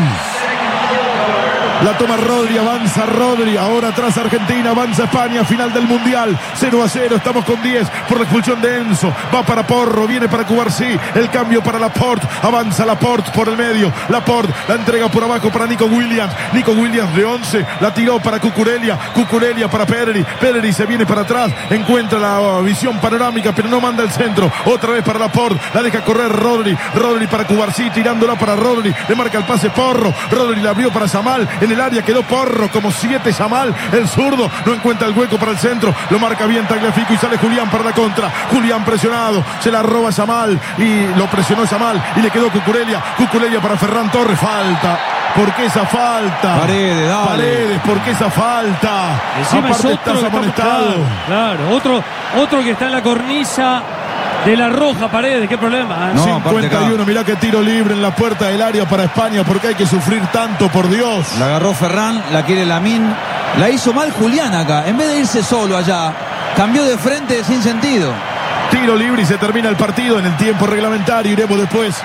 La toma Rodri, avanza Rodri, ahora atrás Argentina, avanza España, final del Mundial, cero a cero, estamos con diez por la expulsión de Enzo, va para Porro, viene para Cubarsí, el cambio para Laporte, avanza Laporte por el medio, Laporte la entrega por abajo para Nico Williams, Nico Williams de once, la tiró para Cucurella, Cucurella para Pedri, Pedri se viene para atrás, encuentra la visión panorámica, pero no manda el centro, otra vez para Laporte, la deja correr Rodri, Rodri para Cubarsí, tirándola para Rodri, le marca el pase Porro, Rodri la abrió para Yamal, en el área quedó Porro como siete, Yamal, el zurdo, no encuentra el hueco para el centro, lo marca bien Tagliafico y sale Julián para la contra, Julián presionado, se la roba Yamal y lo presionó Yamal y le quedó Cucurella, Cucurella para Ferran Torres, falta. ¿Por qué esa falta? Paredes, dale. Paredes, ¿por qué esa falta? Encima es Aparte otro estás que está- amonestado. Claro, claro, otro, otro que está en la cornisa de la roja, Paredes, qué problema, ¿eh? No, cincuenta y uno, mirá que tiro libre en la puerta del área para España, porque hay que sufrir tanto, por Dios. La agarró Ferran, la quiere Lamín. La hizo mal Julián acá. En vez de irse solo allá, cambió de frente sin sentido. Tiro libre y se termina el partido en el tiempo reglamentario. Iremos después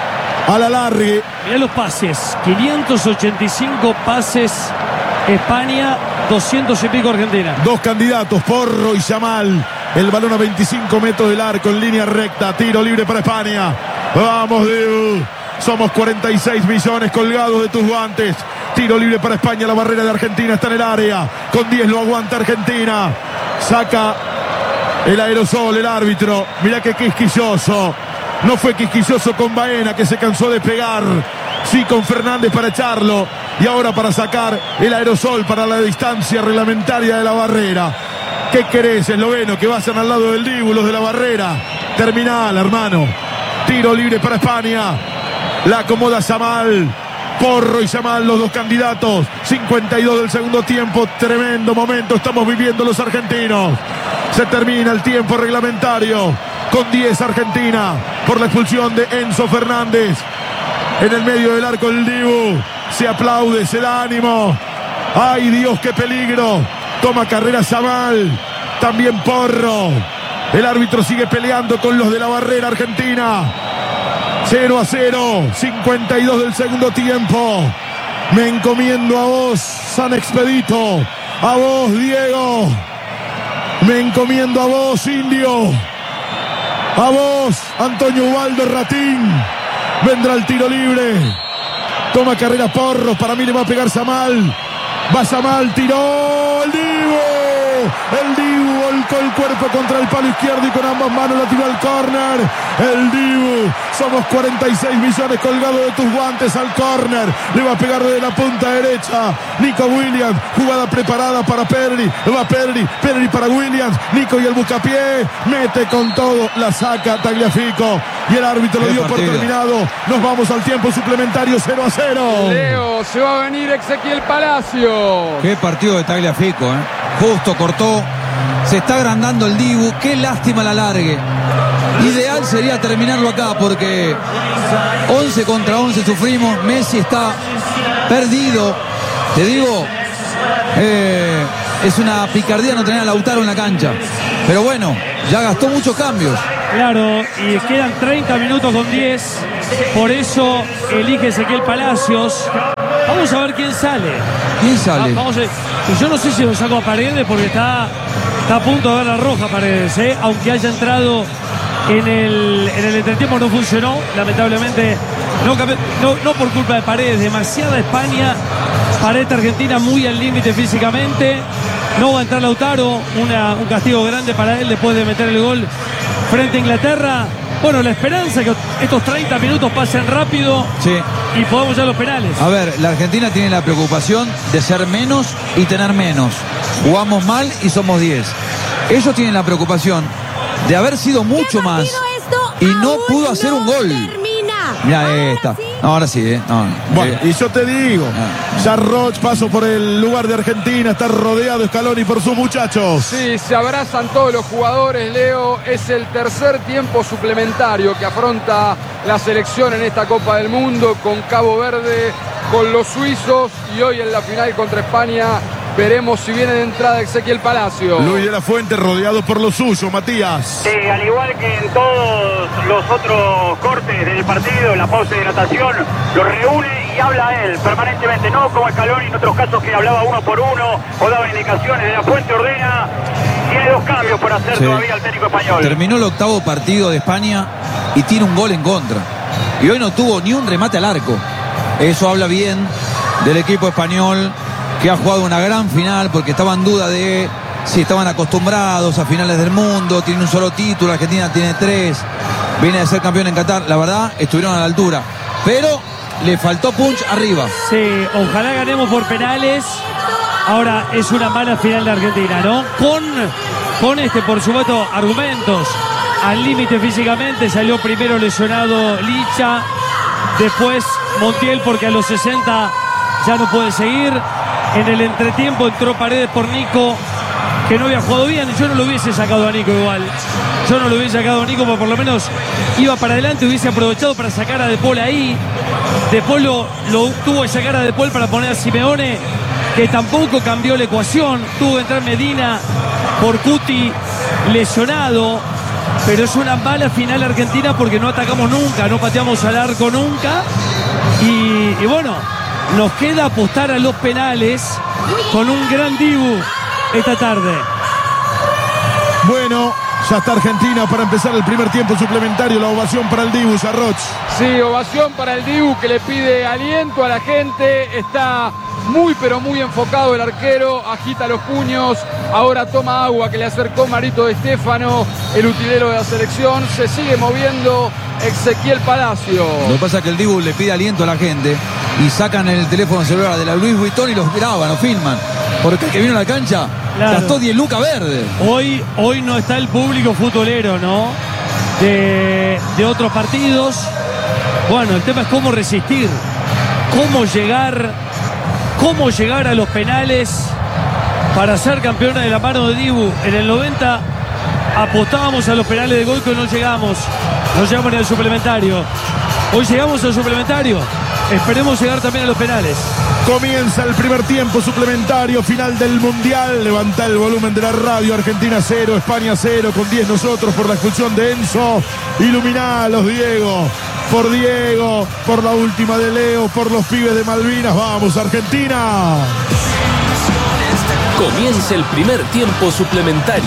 al alargue. Mirá los pases, quinientos ochenta y cinco pases España, doscientos y pico Argentina. Dos candidatos, Porro y Yamal. El balón a veinticinco metros del arco en línea recta. Tiro libre para España. Vamos, Dibu. Somos cuarenta y seis millones colgados de tus guantes. Tiro libre para España. La barrera de Argentina está en el área. Con diez lo aguanta Argentina. Saca el aerosol, el árbitro. Mirá que quisquilloso. No fue quisquilloso con Baena, que se cansó de pegar. Sí, con Fernández para echarlo. Y ahora para sacar el aerosol para la distancia reglamentaria de la barrera. ¿Qué querés, esloveno? Que vayan al lado del Dibu, los de la barrera. Terminal, hermano. Tiro libre para España. La acomoda Yamal. Porro y Yamal, los dos candidatos. cincuenta y dos del segundo tiempo. Tremendo momento estamos viviendo los argentinos. Se termina el tiempo reglamentario. Con diez Argentina. Por la expulsión de Enzo Fernández. En el medio del arco el Dibu. Se aplaude, se da ánimo. ¡Ay, Dios, qué peligro! Toma carrera Yamal. También Porro. El árbitro sigue peleando con los de la barrera argentina. cero a cero. cincuenta y dos del segundo tiempo. Me encomiendo a vos, San Expedito. A vos, Diego. Me encomiendo a vos, Indio. A vos, Antonio Ubaldo Ratín. Vendrá el tiro libre. Toma carrera Porros. Para mí le va a pegar Yamal. Va Yamal, tiró el Dibu. El Dibu volcó el cuerpo contra el palo izquierdo y con ambas manos la tiró al córner. El Dibu. Somos cuarenta y seis millones colgados de tus guantes al córner. Le va a pegar desde la punta derecha. Nico Williams. Jugada preparada para Pedri. Va Pedri. Pedri para Williams. Nico y el buscapié. Mete con todo. La saca Tagliafico. Y el árbitro lo dio por terminado. Nos vamos al tiempo suplementario cero a cero. Leo, se va a venir Ezequiel Palacio. Qué partido de Tagliafico, ¿eh? Justo cortó. Se está agrandando el Dibu. Qué lástima la largue. Ideal sería terminarlo acá porque once contra once sufrimos. Messi está perdido. Te digo, eh, es una picardía no tener a Lautaro en la cancha. Pero bueno, ya gastó muchos cambios. Claro, y quedan treinta minutos con diez. Por eso elige Ezequiel Palacios. Vamos a ver quién sale. ¿Quién sale? Ah, vamos a ver. Yo no sé si lo saco a Paredes porque está, está a punto de ver la roja Paredes, ¿eh? Aunque haya entrado en el, en el entretiempo, no funcionó, lamentablemente. No, no, no por culpa de Paredes, demasiada España para esta Argentina, muy al límite físicamente. No va a entrar Lautaro, una, un castigo grande para él después de meter el gol frente a Inglaterra. Bueno, la esperanza es que estos treinta minutos pasen rápido, sí, y podamos ya los penales. A ver, la Argentina tiene la preocupación de ser menos y tener menos. Jugamos mal y somos diez. Ellos tienen la preocupación de haber sido mucho más y no pudo hacer un gol. Mira esta. No, ahora sí, ¿eh? No, bueno, eh. y yo te digo, ya Roch pasó por el lugar de Argentina, está rodeado Scaloni por sus muchachos. Sí, se abrazan todos los jugadores, Leo. Es el tercer tiempo suplementario que afronta la selección en esta Copa del Mundo, con Cabo Verde, con los suizos, y hoy en la final contra España. Veremos si viene de entrada Ezequiel Palacio. Luis de la Fuente rodeado por lo suyo, Matías. Sí, al igual que en todos los otros cortes del partido, la pausa de hidratación, lo reúne y habla él permanentemente, no como Scaloni en otros casos que hablaba uno por uno o daba indicaciones. De la Fuente ordena. Tiene dos cambios por hacer, sí, todavía el técnico español. Terminó el octavo partido de España y tiene un gol en contra. Y hoy no tuvo ni un remate al arco. Eso habla bien del equipo español, que ha jugado una gran final, porque estaba en duda de si estaban acostumbrados a finales del mundo. Tiene un solo título, Argentina tiene tres, viene de ser campeón en Qatar. La verdad, estuvieron a la altura, pero le faltó punch arriba. Sí, ojalá ganemos por penales. Ahora es una mala final de Argentina, ¿no? Con, con este, por supuesto, argumentos al límite físicamente. Salió primero lesionado Licha, después Montiel porque a los sesenta ya no puede seguir. En el entretiempo entró Paredes por Nico, que no había jugado bien. Yo no lo hubiese sacado a Nico igual. Yo no lo hubiese sacado a Nico, porque por lo menos iba para adelante, hubiese aprovechado para sacar a De Paul ahí. De Paul lo, lo tuvo que sacar a De Paul para poner a Simeone, que tampoco cambió la ecuación. Tuvo que entrar Medina por Cuti lesionado. Pero es una mala final argentina porque no atacamos nunca, no pateamos al arco nunca. Y, y bueno, nos queda apostar a los penales con un gran Dibu esta tarde. Bueno, ya está Argentina para empezar el primer tiempo suplementario. La ovación para el Dibu, Sarroch. Sí, ovación para el Dibu, que le pide aliento a la gente. Está muy pero muy enfocado el arquero, agita los puños. Ahora toma agua que le acercó Marito de Stéfano, el utilero de la selección. Se sigue moviendo Ezequiel Palacio. Lo que pasa es que el Dibu le pide aliento a la gente y sacan el teléfono celular de la Louis Vuitton y los graban, los filman. Porque el que vino a la cancha, claro, gastó diez lucas verde. Hoy, hoy no está el público futbolero, ¿no? De, de otros partidos. Bueno, el tema es cómo resistir, cómo llegar, cómo llegar a los penales para ser campeona de la mano de Dibu. En el noventa apostábamos a los penales de Goico y no llegamos. No llegamos ni al suplementario. Hoy llegamos al suplementario. Esperemos llegar también a los penales. Comienza el primer tiempo suplementario, final del Mundial. Levanta el volumen de la radio. Argentina cero, España cero, con diez nosotros por la expulsión de Enzo. Iluminalos, Diego. Por Diego, por la última de Leo, por los pibes de Malvinas. Vamos, Argentina. Comienza el primer tiempo suplementario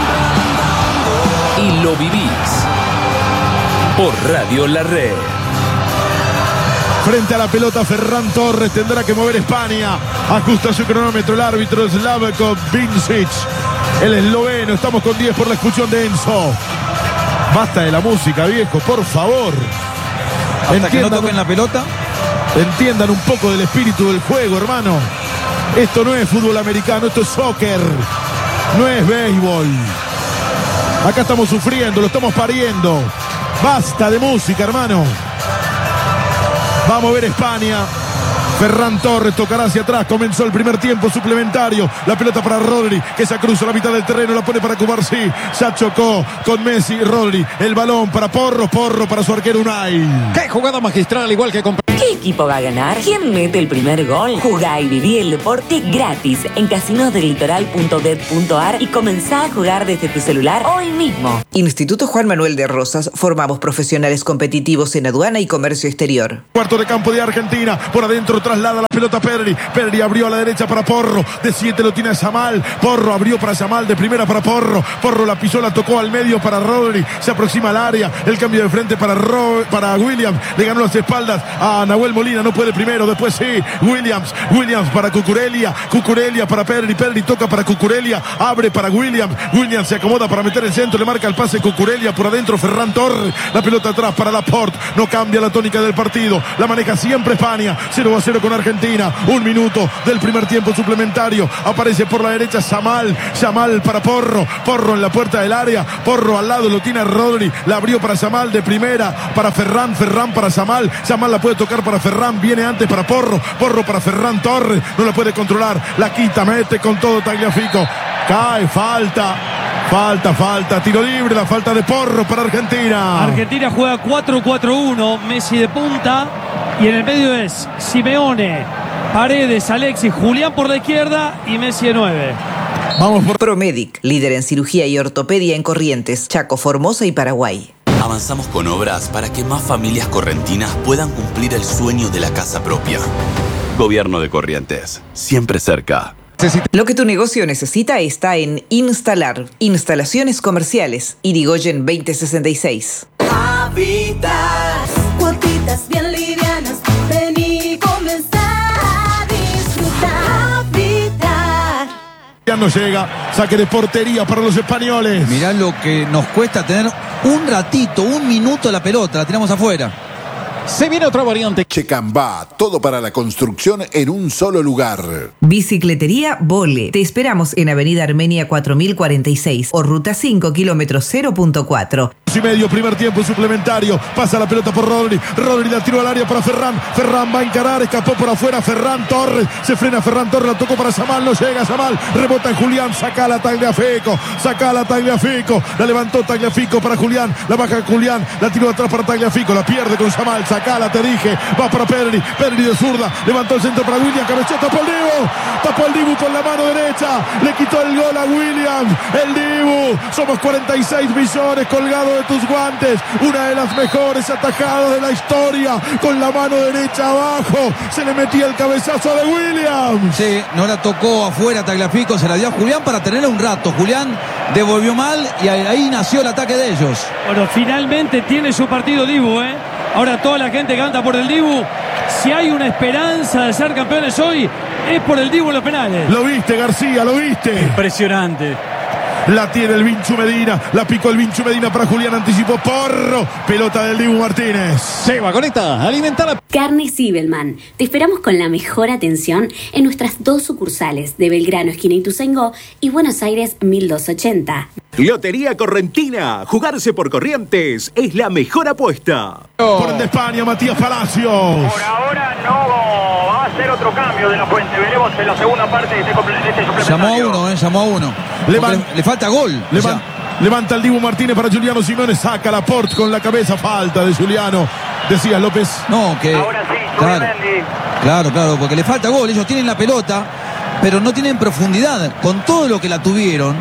y lo vivís por Radio La Red. Frente a la pelota Ferran Torres, tendrá que mover España. Ajusta su cronómetro el árbitro Slavko Vincic, el esloveno. Estamos con diez por la expulsión de Enzo. Basta de la música, viejo, por favor. Hasta entiendan, que no toquen la pelota. Entiendan un poco del espíritu del juego, hermano. Esto no es fútbol americano, esto es soccer. No es béisbol. Acá estamos sufriendo, lo estamos pariendo. Basta de música, hermano. Vamos a ver España. Ferran Torres tocará hacia atrás. Comenzó el primer tiempo suplementario. La pelota para Rodri, que se cruza la mitad del terreno. La pone para Cubarsí. Ya chocó con Messi. Rodri. El balón para Porro. Porro para su arquero Unai. ¡Qué jugada magistral! Igual que con... ¿Qué equipo va a ganar? ¿Quién mete el primer gol? Jugá y viví el deporte gratis en casinos del litoral punto bet punto ar y comenzá a jugar desde tu celular hoy mismo. Instituto Juan Manuel de Rosas. Formamos profesionales competitivos en aduana y comercio exterior. Cuarto de campo de Argentina. Por adentro traslada la pelota Perri. Perri abrió a la derecha para Porro. De siete lo tiene a Yamal. Porro abrió para Yamal. De primera para Porro. Porro la pisó, la tocó al medio para Rodri. Se aproxima al área. El cambio de frente para, Ro para Williams. Le ganó las espaldas a Nahuel Molina. No puede primero. Después sí. Williams. Williams para Cucurella. Cucurella para Perri. Perri toca para Cucurella. Abre para Williams. Williams se acomoda para meter el centro. Le marca el pase Cucurella. Por adentro Ferran Torres. La pelota atrás para Laporte. No cambia la tónica del partido. La maneja siempre España. cero a cero con Argentina. Un minuto del primer tiempo suplementario. Aparece por la derecha Yamal. Yamal para Porro. Porro en la puerta del área. Porro al lado lo tiene Rodri. La abrió para Yamal de primera. Para Ferran. Ferran para Yamal. Yamal la puede tocar para Ferran. Viene antes para Porro. Porro para Ferran Torres. No la puede controlar. La quita. Mete con todo Tagliafico. Cae. Falta. Falta, falta, tiro libre, la falta de Porro para Argentina. Argentina juega cuatro cuatro uno, Messi de punta y en el medio es Simeone, Paredes, Alexis, Julián por la izquierda y Messi de nueve. Vamos por Promedic, líder en cirugía y ortopedia en Corrientes, Chaco, Formosa y Paraguay. Avanzamos con obras para que más familias correntinas puedan cumplir el sueño de la casa propia. Gobierno de Corrientes, siempre cerca. Lo que tu negocio necesita está en Instalar, instalaciones comerciales, Irigoyen veinte sesenta y seis. Habitas, cuotitas bien livianas, vení y comenzá a disfrutar. Habitat. Ya no llega, saque de portería para los españoles. Mirá lo que nos cuesta tener un ratito, un minuto la pelota, la tiramos afuera. Se viene otra variante. Checambá, todo para la construcción en un solo lugar. Bicicletería Vole. Te esperamos en Avenida Armenia cuatro mil cuarenta y seis o Ruta cinco, kilómetro cero punto cuatro. Y medio, primer tiempo suplementario. Pasa la pelota por Rodri. Rodri la tiró al área para Ferran. Ferran va a encarar, escapó por afuera. Ferran Torres. Se frena Ferran Torres, la tocó para Yamal. No llega Yamal. Rebota en Julián. Saca la Tagliafico. Saca la Tagliafico. La levantó Tagliafico para Julián. La baja Julián. La tiró atrás para Tagliafico. La pierde con Yamal. Sacala, te dije. Va para Perri. Perri de zurda. Levantó el centro para William. Cabeceó, tapó el Dibu. Tapó el Dibu con la mano derecha. Le quitó el gol a William. El Dibu. Somos cuarenta y seis millones colgados de tus guantes. Una de las mejores atajadas de la historia. Con la mano derecha abajo. Se le metía el cabezazo de William. Sí, no la tocó afuera Tagliafico. Se la dio a Julián para tenerla un rato. Julián devolvió mal y ahí nació el ataque de ellos. Bueno, finalmente tiene su partido Dibu, ¿eh? Ahora toda la gente canta por el Dibu. Si hay una esperanza de ser campeones hoy, es por el Dibu en los penales. Lo viste, García, lo viste. Impresionante. La tiene el Vinchu Medina. La picó el Vinchu Medina para Julián. Anticipó Porro. Pelota del Dibu Martínez. Se va con esta. Alimentar. Carne Sibelman. Te esperamos con la mejor atención en nuestras dos sucursales de Belgrano, esquina Ituzaingó y Buenos Aires mil doscientos ochenta. Lotería Correntina. Jugarse por Corrientes es la mejor apuesta. Por el de España, Matías Palacios. Por ahora no va a ser otro cambio de la fuente. Veremos en la segunda parte de este, de este suplementario. Llamó a uno, eh, llamó a uno. Le, le falta gol. Levan, levanta el Dibu Martínez para Juliano Simeone. Saca la Laporte con la cabeza. Falta de Juliano. Decías, López. No, que. Ahora sí, claro, claro, claro, porque le falta gol. Ellos tienen la pelota, pero no tienen profundidad. Con todo lo que la tuvieron,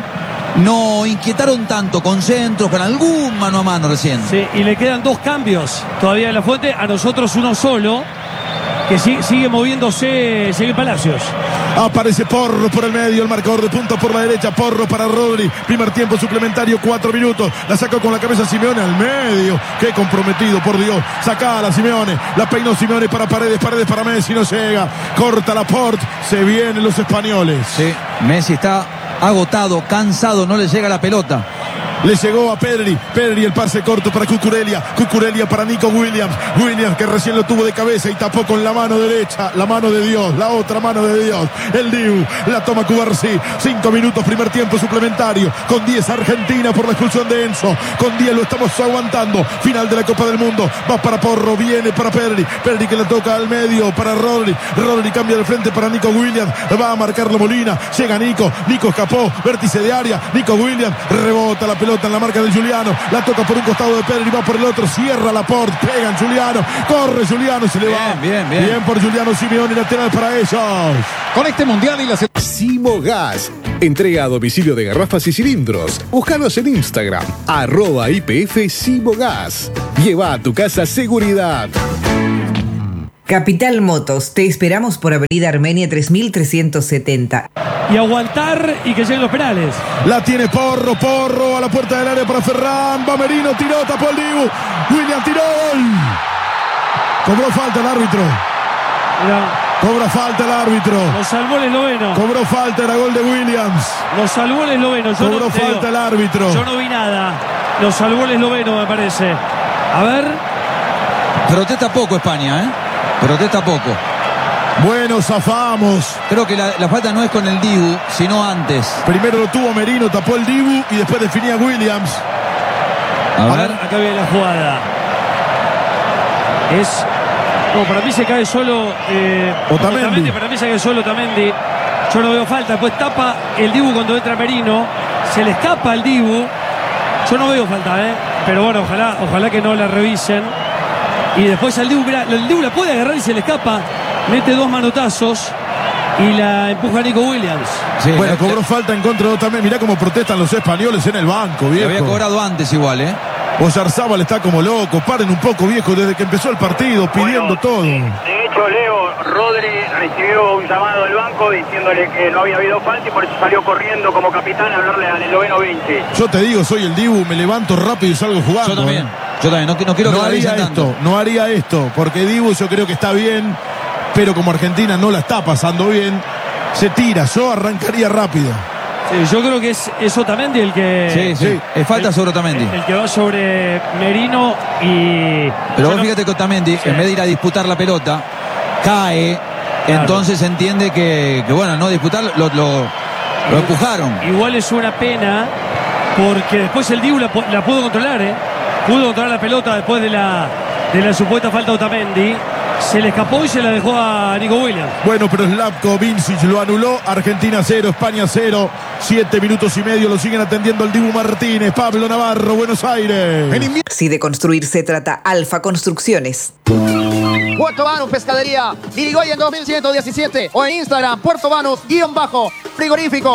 no inquietaron tanto con centros, con algún mano a mano recién. Sí, y le quedan dos cambios todavía en la fuente. A nosotros uno solo. que sigue, sigue moviéndose Ezequiel Palacios. Aparece Porro por el medio, el marcador de punta por la derecha, Porro para Rodri, primer tiempo suplementario, cuatro minutos, la sacó con la cabeza Simeone al medio, qué comprometido, por Dios, sacá a la Simeone, la peinó Simeone para Paredes, Paredes para Messi, no llega, corta la Port, se vienen los españoles. Sí, Messi está agotado, cansado, no le llega la pelota. Le llegó a Pedri, Pedri el pase corto para Cucurella, Cucurella para Nico Williams, Williams que recién lo tuvo de cabeza y tapó con la mano derecha, la mano de Dios, la otra mano de Dios, el Dibu, la toma Cubarsí, cinco minutos, primer tiempo suplementario, con diez Argentina por la expulsión de Enzo, con diez lo estamos aguantando, final de la Copa del Mundo, va para Porro, viene para Pedri, Pedri que le toca al medio para Rodri, Rodri cambia de frente para Nico Williams, va a marcarlo Molina, llega Nico, Nico escapó, vértice de área, Nico Williams, rebota la pelota en la marca de Juliano, la toca por un costado de Pedri, va por el otro, cierra Laporte, pega en Juliano, corre Juliano, se le va. Bien, bien. Bien por Juliano Simeone, lateral para ellos. Con este mundial y la Simo Gas. Entrega a domicilio de garrafas y cilindros. Búscanos en Instagram, arroba I P F Simo Gas. Lleva a tu casa seguridad. Capital Motos, te esperamos por Avenida Armenia tres mil trescientos setenta. Y aguantar y que lleguen los penales. La tiene Porro, Porro a la puerta del área para Ferran, va Merino, tiró, tapó el Dibu, William tiró, gol. Cobró falta el árbitro. Mirá. Cobra falta el árbitro. Lo salvó el esloveno. Cobró falta, era gol de Williams. Lo salvó el esloveno. Yo Cobró no, falta digo, el árbitro. Yo no vi nada. Lo salvó el esloveno, me parece. A ver. Protesta poco España, ¿eh? Protesta poco. Bueno, zafamos. Creo que la, la falta no es con el Dibu, sino antes. Primero lo tuvo Merino, tapó el Dibu y después definía Williams. A, A ver. ver, acá viene la jugada. Es... No, para mí se cae solo eh, Otamendi. Otamendi. Para mí se cae solo Otamendi. Yo no veo falta. Después tapa el Dibu cuando entra Merino. Se le escapa el Dibu. Yo no veo falta, ¿eh? Pero bueno, ojalá, ojalá que no la revisen. Y después el Dibu, mirá, el Dibu la puede agarrar y se le escapa. Mete dos manotazos y la empuja Nico Williams. Sí, bueno, la, cobró la, falta en contra de Otamendi. Mirá cómo protestan los españoles en el banco, viejo. Le había cobrado antes igual, ¿eh? Oyarzábal está como loco. Paren un poco, viejo, desde que empezó el partido, pidiendo bueno, todo. De hecho, Leo, Rodri recibió un llamado del banco diciéndole que no había habido falta y por eso salió corriendo como capitán a hablarle al esloveno veinte. Yo te digo, soy el Dibu, me levanto rápido y salgo jugando. Yo también. Yo también. No, no quiero que no la haría revisen esto, tanto. no haría esto, porque Dibu yo creo que está bien, pero como Argentina no la está pasando bien, se tira. Yo arrancaría rápido. Sí, yo creo que es, es Otamendi el que... Sí, sí. Es falta el, sobre Otamendi. El, el que va sobre Merino y... Pero vos no, fíjate que Otamendi, sí, en vez de ir a disputar la pelota, cae. Claro. Entonces entiende que, que, bueno, no disputar, lo, lo, lo empujaron. Igual es una pena, porque después el Dibu la, la pudo controlar, ¿eh? Pudo controlar la pelota después de la, de la supuesta falta de Otamendi. Se le escapó y se la dejó a Nico Williams. Bueno, pero Slavko Vincic lo anuló. Argentina cero, España cero. Siete minutos y medio lo siguen atendiendo el Dibu Martínez. Pablo Navarro, Buenos Aires. Si de construir se trata, Alfa Construcciones. Puerto Banús Pescadería, Irigoyen dos mil ciento diecisiete o en Instagram, Puerto Banús, guión bajo, frigorífico.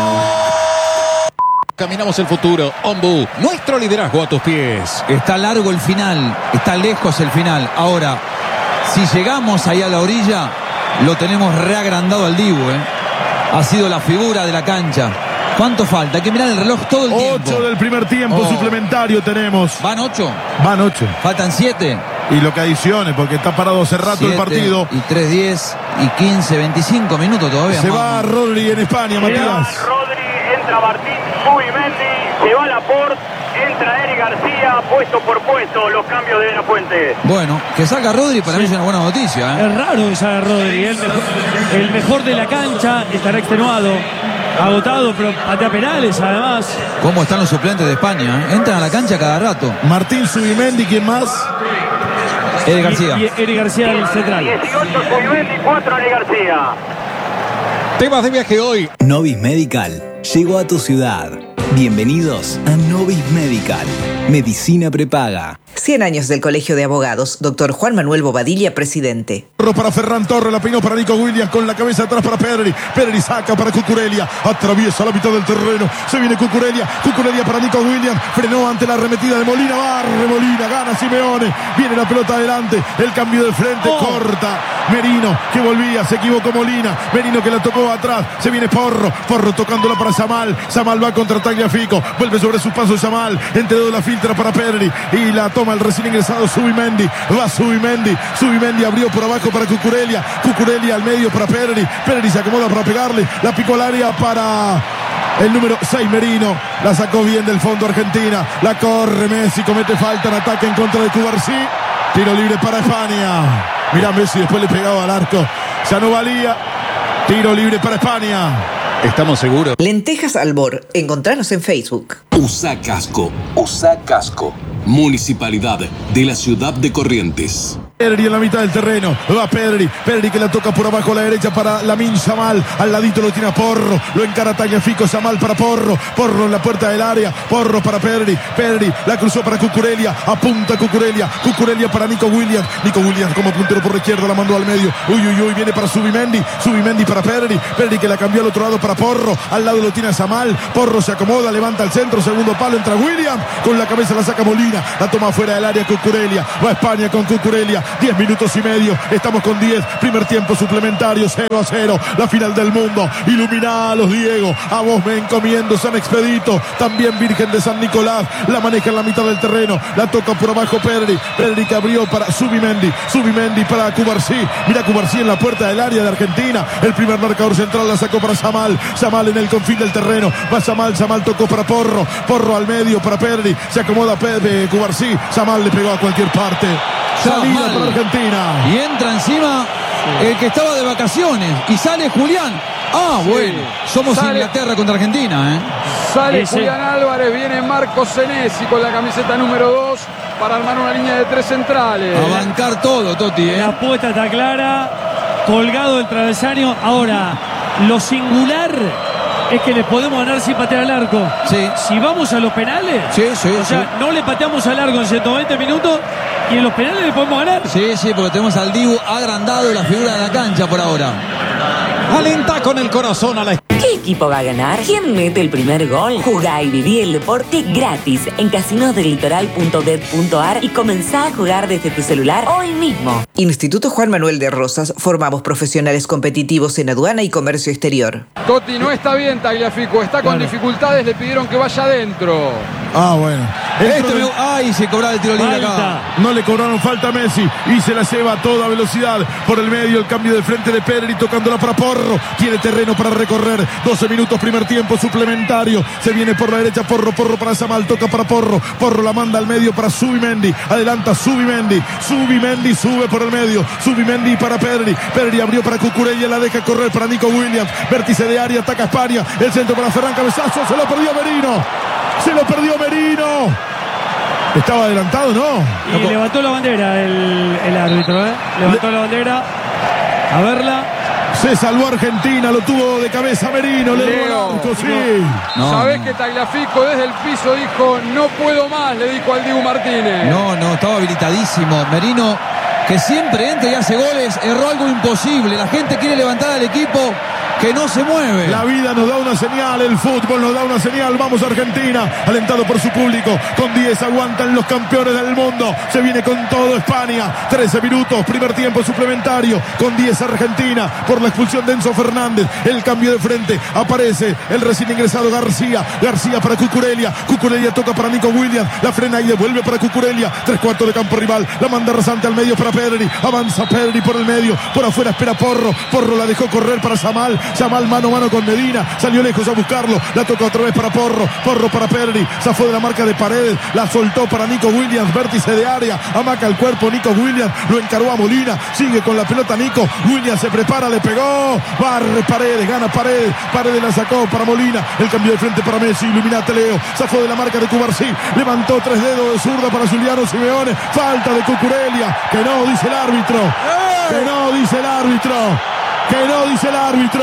Caminamos el futuro. Ombu, nuestro liderazgo a tus pies. Está largo el final, está lejos el final. Ahora, si llegamos ahí a la orilla, lo tenemos reagrandado al Dibu, ¿eh? Ha sido la figura de la cancha. ¿Cuánto falta? Hay que mirar el reloj todo el tiempo. Ocho del primer tiempo oh. suplementario tenemos. ¿Van ocho? Van ocho. Faltan siete. Y lo que adicione, porque está parado hace rato siete, el partido. Y tres, diez, y quince, veinticinco minutos todavía. Se mamá. va Rodri en España, Matías. Rodri, entra Martín Zubimendi, se va Laporte, entra Eric García, puesto por puesto, los cambios de la Fuente. Bueno, que salga Rodri para sí. mí es una buena noticia, ¿eh? Es raro que salga Rodri, el mejor, el mejor de la cancha, estará extenuado, agotado, pero patea penales además. ¿Cómo están los suplentes de España? ¿eh? Entran a la cancha cada rato. Martín Zubimendi, ¿quién más? Eric García. Y, y Eric García del central. dieciocho Zubimendi, cuatro Eric García. Temas de viaje hoy. Novis Medical llegó a tu ciudad. Bienvenidos a Novis Medical. Medicina prepaga. cien años del Colegio de Abogados. Doctor Juan Manuel Bobadilla, presidente. Para Ferran Torres, la peinó para Nico Williams, con la cabeza atrás para Pedri. Pedri saca para Cucurella, atraviesa la mitad del terreno, se viene Cucurella, Cucurella para Nico Williams, frenó ante la arremetida de Molina, barre Molina, gana Simeone, viene la pelota adelante, el cambio de frente, oh. corta Merino, que volvía, se equivocó Molina, Merino que la tocó atrás, se viene Porro, Porro tocándola para Samal, Samal va contra Tagliafico, vuelve sobre sus pasos Samal, entre dos la filtra para Pedri, y la toma el recién ingresado Zubimendi, va Zubimendi, Zubimendi abrió por abajo para Cucurella, Cucurella al medio para Pedri, Pedri se acomoda para pegarle, la picó al área para el número seis Merino, la sacó bien del fondo Argentina, la corre Messi, comete falta en ataque en contra de Cubarsí, tiro libre para España, mirá Messi después le pegaba al arco, ya no valía, tiro libre para España. Estamos seguros. Lentejas Albor, encontranos en Facebook. Usa casco, usa casco. Municipalidad de la Ciudad de Corrientes. Pedri en la mitad del terreno, va Pedri, Pedri que la toca por abajo a la derecha para Lamine Yamal, al ladito lo tiene a Porro, lo encara Tagliafico, Yamal para Porro, Porro en la puerta del área, Porro para Pedri, Pedri la cruzó para Cucurella, apunta Cucurella, Cucurella para Nico Williams, Nico Williams como puntero por la izquierda, la mandó al medio, uy uy uy, viene para Zubimendi, Zubimendi para Pedri, Pedri que la cambió al otro lado para Porro, al lado lo tiene a Yamal, Porro se acomoda, levanta al centro, segundo palo, entra Williams, con la cabeza la saca Molina, la toma fuera del área Cucurella, va España con Cucurella, diez minutos y medio, estamos con diez, primer tiempo suplementario, cero a cero, la final del mundo, iluminá a los Diego, a vos me encomiendo San Expedito, también Virgen de San Nicolás, la maneja en la mitad del terreno, la toca por abajo Pedri, Pedri que abrió para Zubimendi, Zubimendi para Cubarsí, mira Cubarsí en la puerta del área de Argentina, el primer marcador central la sacó para Yamal, Yamal en el confín del terreno, va Yamal, Yamal tocó para Porro, Porro al medio para Pedri, se acomoda Pedri, Cubarsí, Yamal le pegó a cualquier parte. Salida para Argentina. Y entra encima el que estaba de vacaciones. Y sale Julián. Ah, sí. Bueno. Somos sale, Inglaterra contra Argentina, ¿eh? Sale Ese. Julián Álvarez, viene Marcos Senesi con la camiseta número dos para armar una línea de tres centrales. A bancar todo, Totti, ¿eh? La apuesta está clara. Colgado el travesaño. Ahora, lo singular es que les podemos ganar sin patear al arco. Sí. Si vamos a los penales, sí, sí, o sea, sí. no le pateamos al arco en ciento veinte minutos y en los penales le podemos ganar. Sí, sí, porque tenemos al Dibu agrandado la figura de la cancha por ahora. Alenta con el corazón a la... ¿Qué equipo va a ganar? ¿Quién mete el primer gol? Jugá y viví el deporte gratis en casinos del litoral punto bet punto ar y comenzá a jugar desde tu celular hoy mismo. Instituto Juan Manuel de Rosas, formamos profesionales competitivos en aduana y comercio exterior. Totti, no está bien Tagliafico, está con claro. dificultades, le pidieron que vaya adentro. Ah, bueno. Este me... Ay, se cobraba el tiro libre acá. No le cobraron falta a Messi y se la lleva a toda velocidad por el medio, el cambio de frente de Pedri tocándola para Porro. Tiene terreno para recorrer. doce minutos, primer tiempo suplementario. Se viene por la derecha Porro, Porro para Yamal, toca para Porro. Porro la manda al medio para Zubimendi. Adelanta Zubimendi. Zubimendi sube por el medio. Zubimendi para Pedri. Pedri abrió para Cucurella, la deja correr para Nico Williams. Vértice de área, ataca España. El centro para Ferran, cabezazo. Se lo perdió Merino. Se lo perdió Merino. Estaba adelantado, ¿no? Y no, levantó la bandera el, el árbitro, ¿eh? Levantó Le... la bandera. A verla. Se salvó Argentina, lo tuvo de cabeza Merino, le dio el arco, sí. No, Sabés no. que Tagliafico desde el piso dijo, no puedo más, le dijo al Dibu Martínez. No, no, estaba habilitadísimo. Merino, que siempre entra y hace goles, erró algo imposible. La gente quiere levantar al equipo que no se mueve. La vida nos da una señal, el fútbol nos da una señal. Vamos Argentina, alentado por su público. Con diez aguantan los campeones del mundo. Se viene con todo España. trece minutos, primer tiempo suplementario. Con diez Argentina por la expulsión de Enzo Fernández. El cambio de frente. Aparece el recién ingresado García. García para Cucurella. Cucurella toca para Nico Williams. La frena y devuelve para Cucurella. Tres cuartos de campo rival. La manda rasante al medio para Pedri. Avanza Pedri por el medio. Por afuera espera Porro. Porro la dejó correr para Yamal. Yamal mano a mano con Medina, salió lejos a buscarlo, la toca otra vez para Porro, Porro para Pedri, zafó de la marca de Paredes, la soltó para Nico Williams, vértice de área, amaca el cuerpo Nico Williams, lo encaró a Molina, sigue con la pelota Nico, Williams se prepara, le pegó, barre Paredes, gana Paredes, Paredes la sacó para Molina, el cambio de frente para Messi, iluminate Leo, zafó de la marca de Cubarsí, levantó tres dedos de zurda para Juliano Simeone, falta de Cucurella, que no dice el árbitro, que no dice el árbitro. Que no dice el árbitro.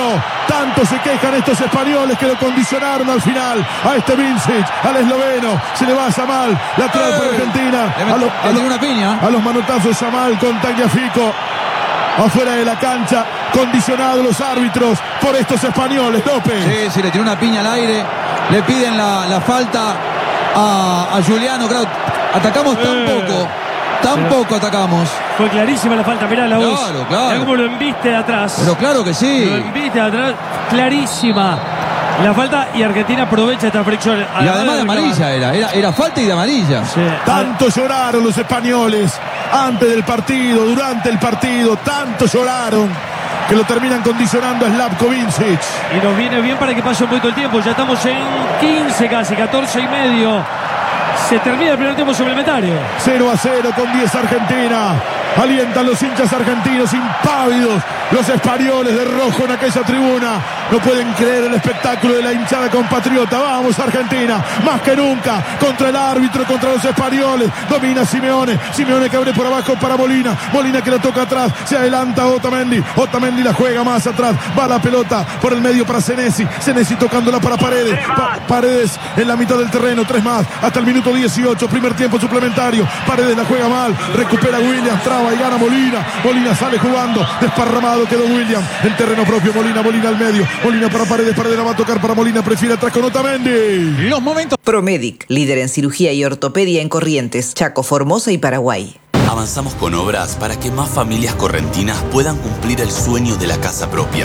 Tanto se quejan estos españoles que lo condicionaron al final a este Vincic, al esloveno. Se le va a Yamal, lateral para Argentina. Le, a, lo, a, le lo, una piña. a los manotazos Yamal con Tagliafico. Afuera de la cancha, condicionados los árbitros por estos españoles, López. Sí, sí, le tiró una piña al aire. Le piden la, la falta a, a Juliano. Claro, atacamos tan Eh. poco. Tan poco atacamos. Fue clarísima la falta, mirá la voz. Claro, claro. Mirá cómo lo embiste de atrás. Pero claro que sí. Lo embiste de atrás, clarísima la falta, y Argentina aprovecha esta fricción. Y además de amarilla era, era, era falta y de amarilla. Sí. Tanto lloraron los españoles antes del partido, durante el partido, tanto lloraron que lo terminan condicionando a Slavko Vincic. Y nos viene bien para que pase un poquito el tiempo. Ya estamos en quince casi, catorce y medio. Se termina el primer tiempo suplementario. cero a cero con diez Argentina. Alientan los hinchas argentinos impávidos. Los españoles de rojo en aquella tribuna no pueden creer el espectáculo de la hinchada compatriota. Vamos Argentina, más que nunca, contra el árbitro, contra los españoles. Domina Simeone, Simeone que abre por abajo para Molina, Molina que la toca atrás, se adelanta Otamendi, Otamendi la juega más atrás, va la pelota por el medio para Senesi, Senesi tocándola para Paredes, pa Paredes en la mitad del terreno, tres más, hasta el minuto dieciocho, primer tiempo suplementario. Paredes la juega mal, recupera Williams, traba y gana Molina, Molina sale jugando, desparramado quedó Williams, en terreno propio, Molina, Molina al medio, Molina para Paredes, Paredes la va a tocar para Molina, prefiere atrás con Otamendi. Los momentos. Promedic, líder en cirugía y ortopedia en Corrientes, Chaco, Formosa y Paraguay. Avanzamos con obras para que más familias correntinas puedan cumplir el sueño de la casa propia.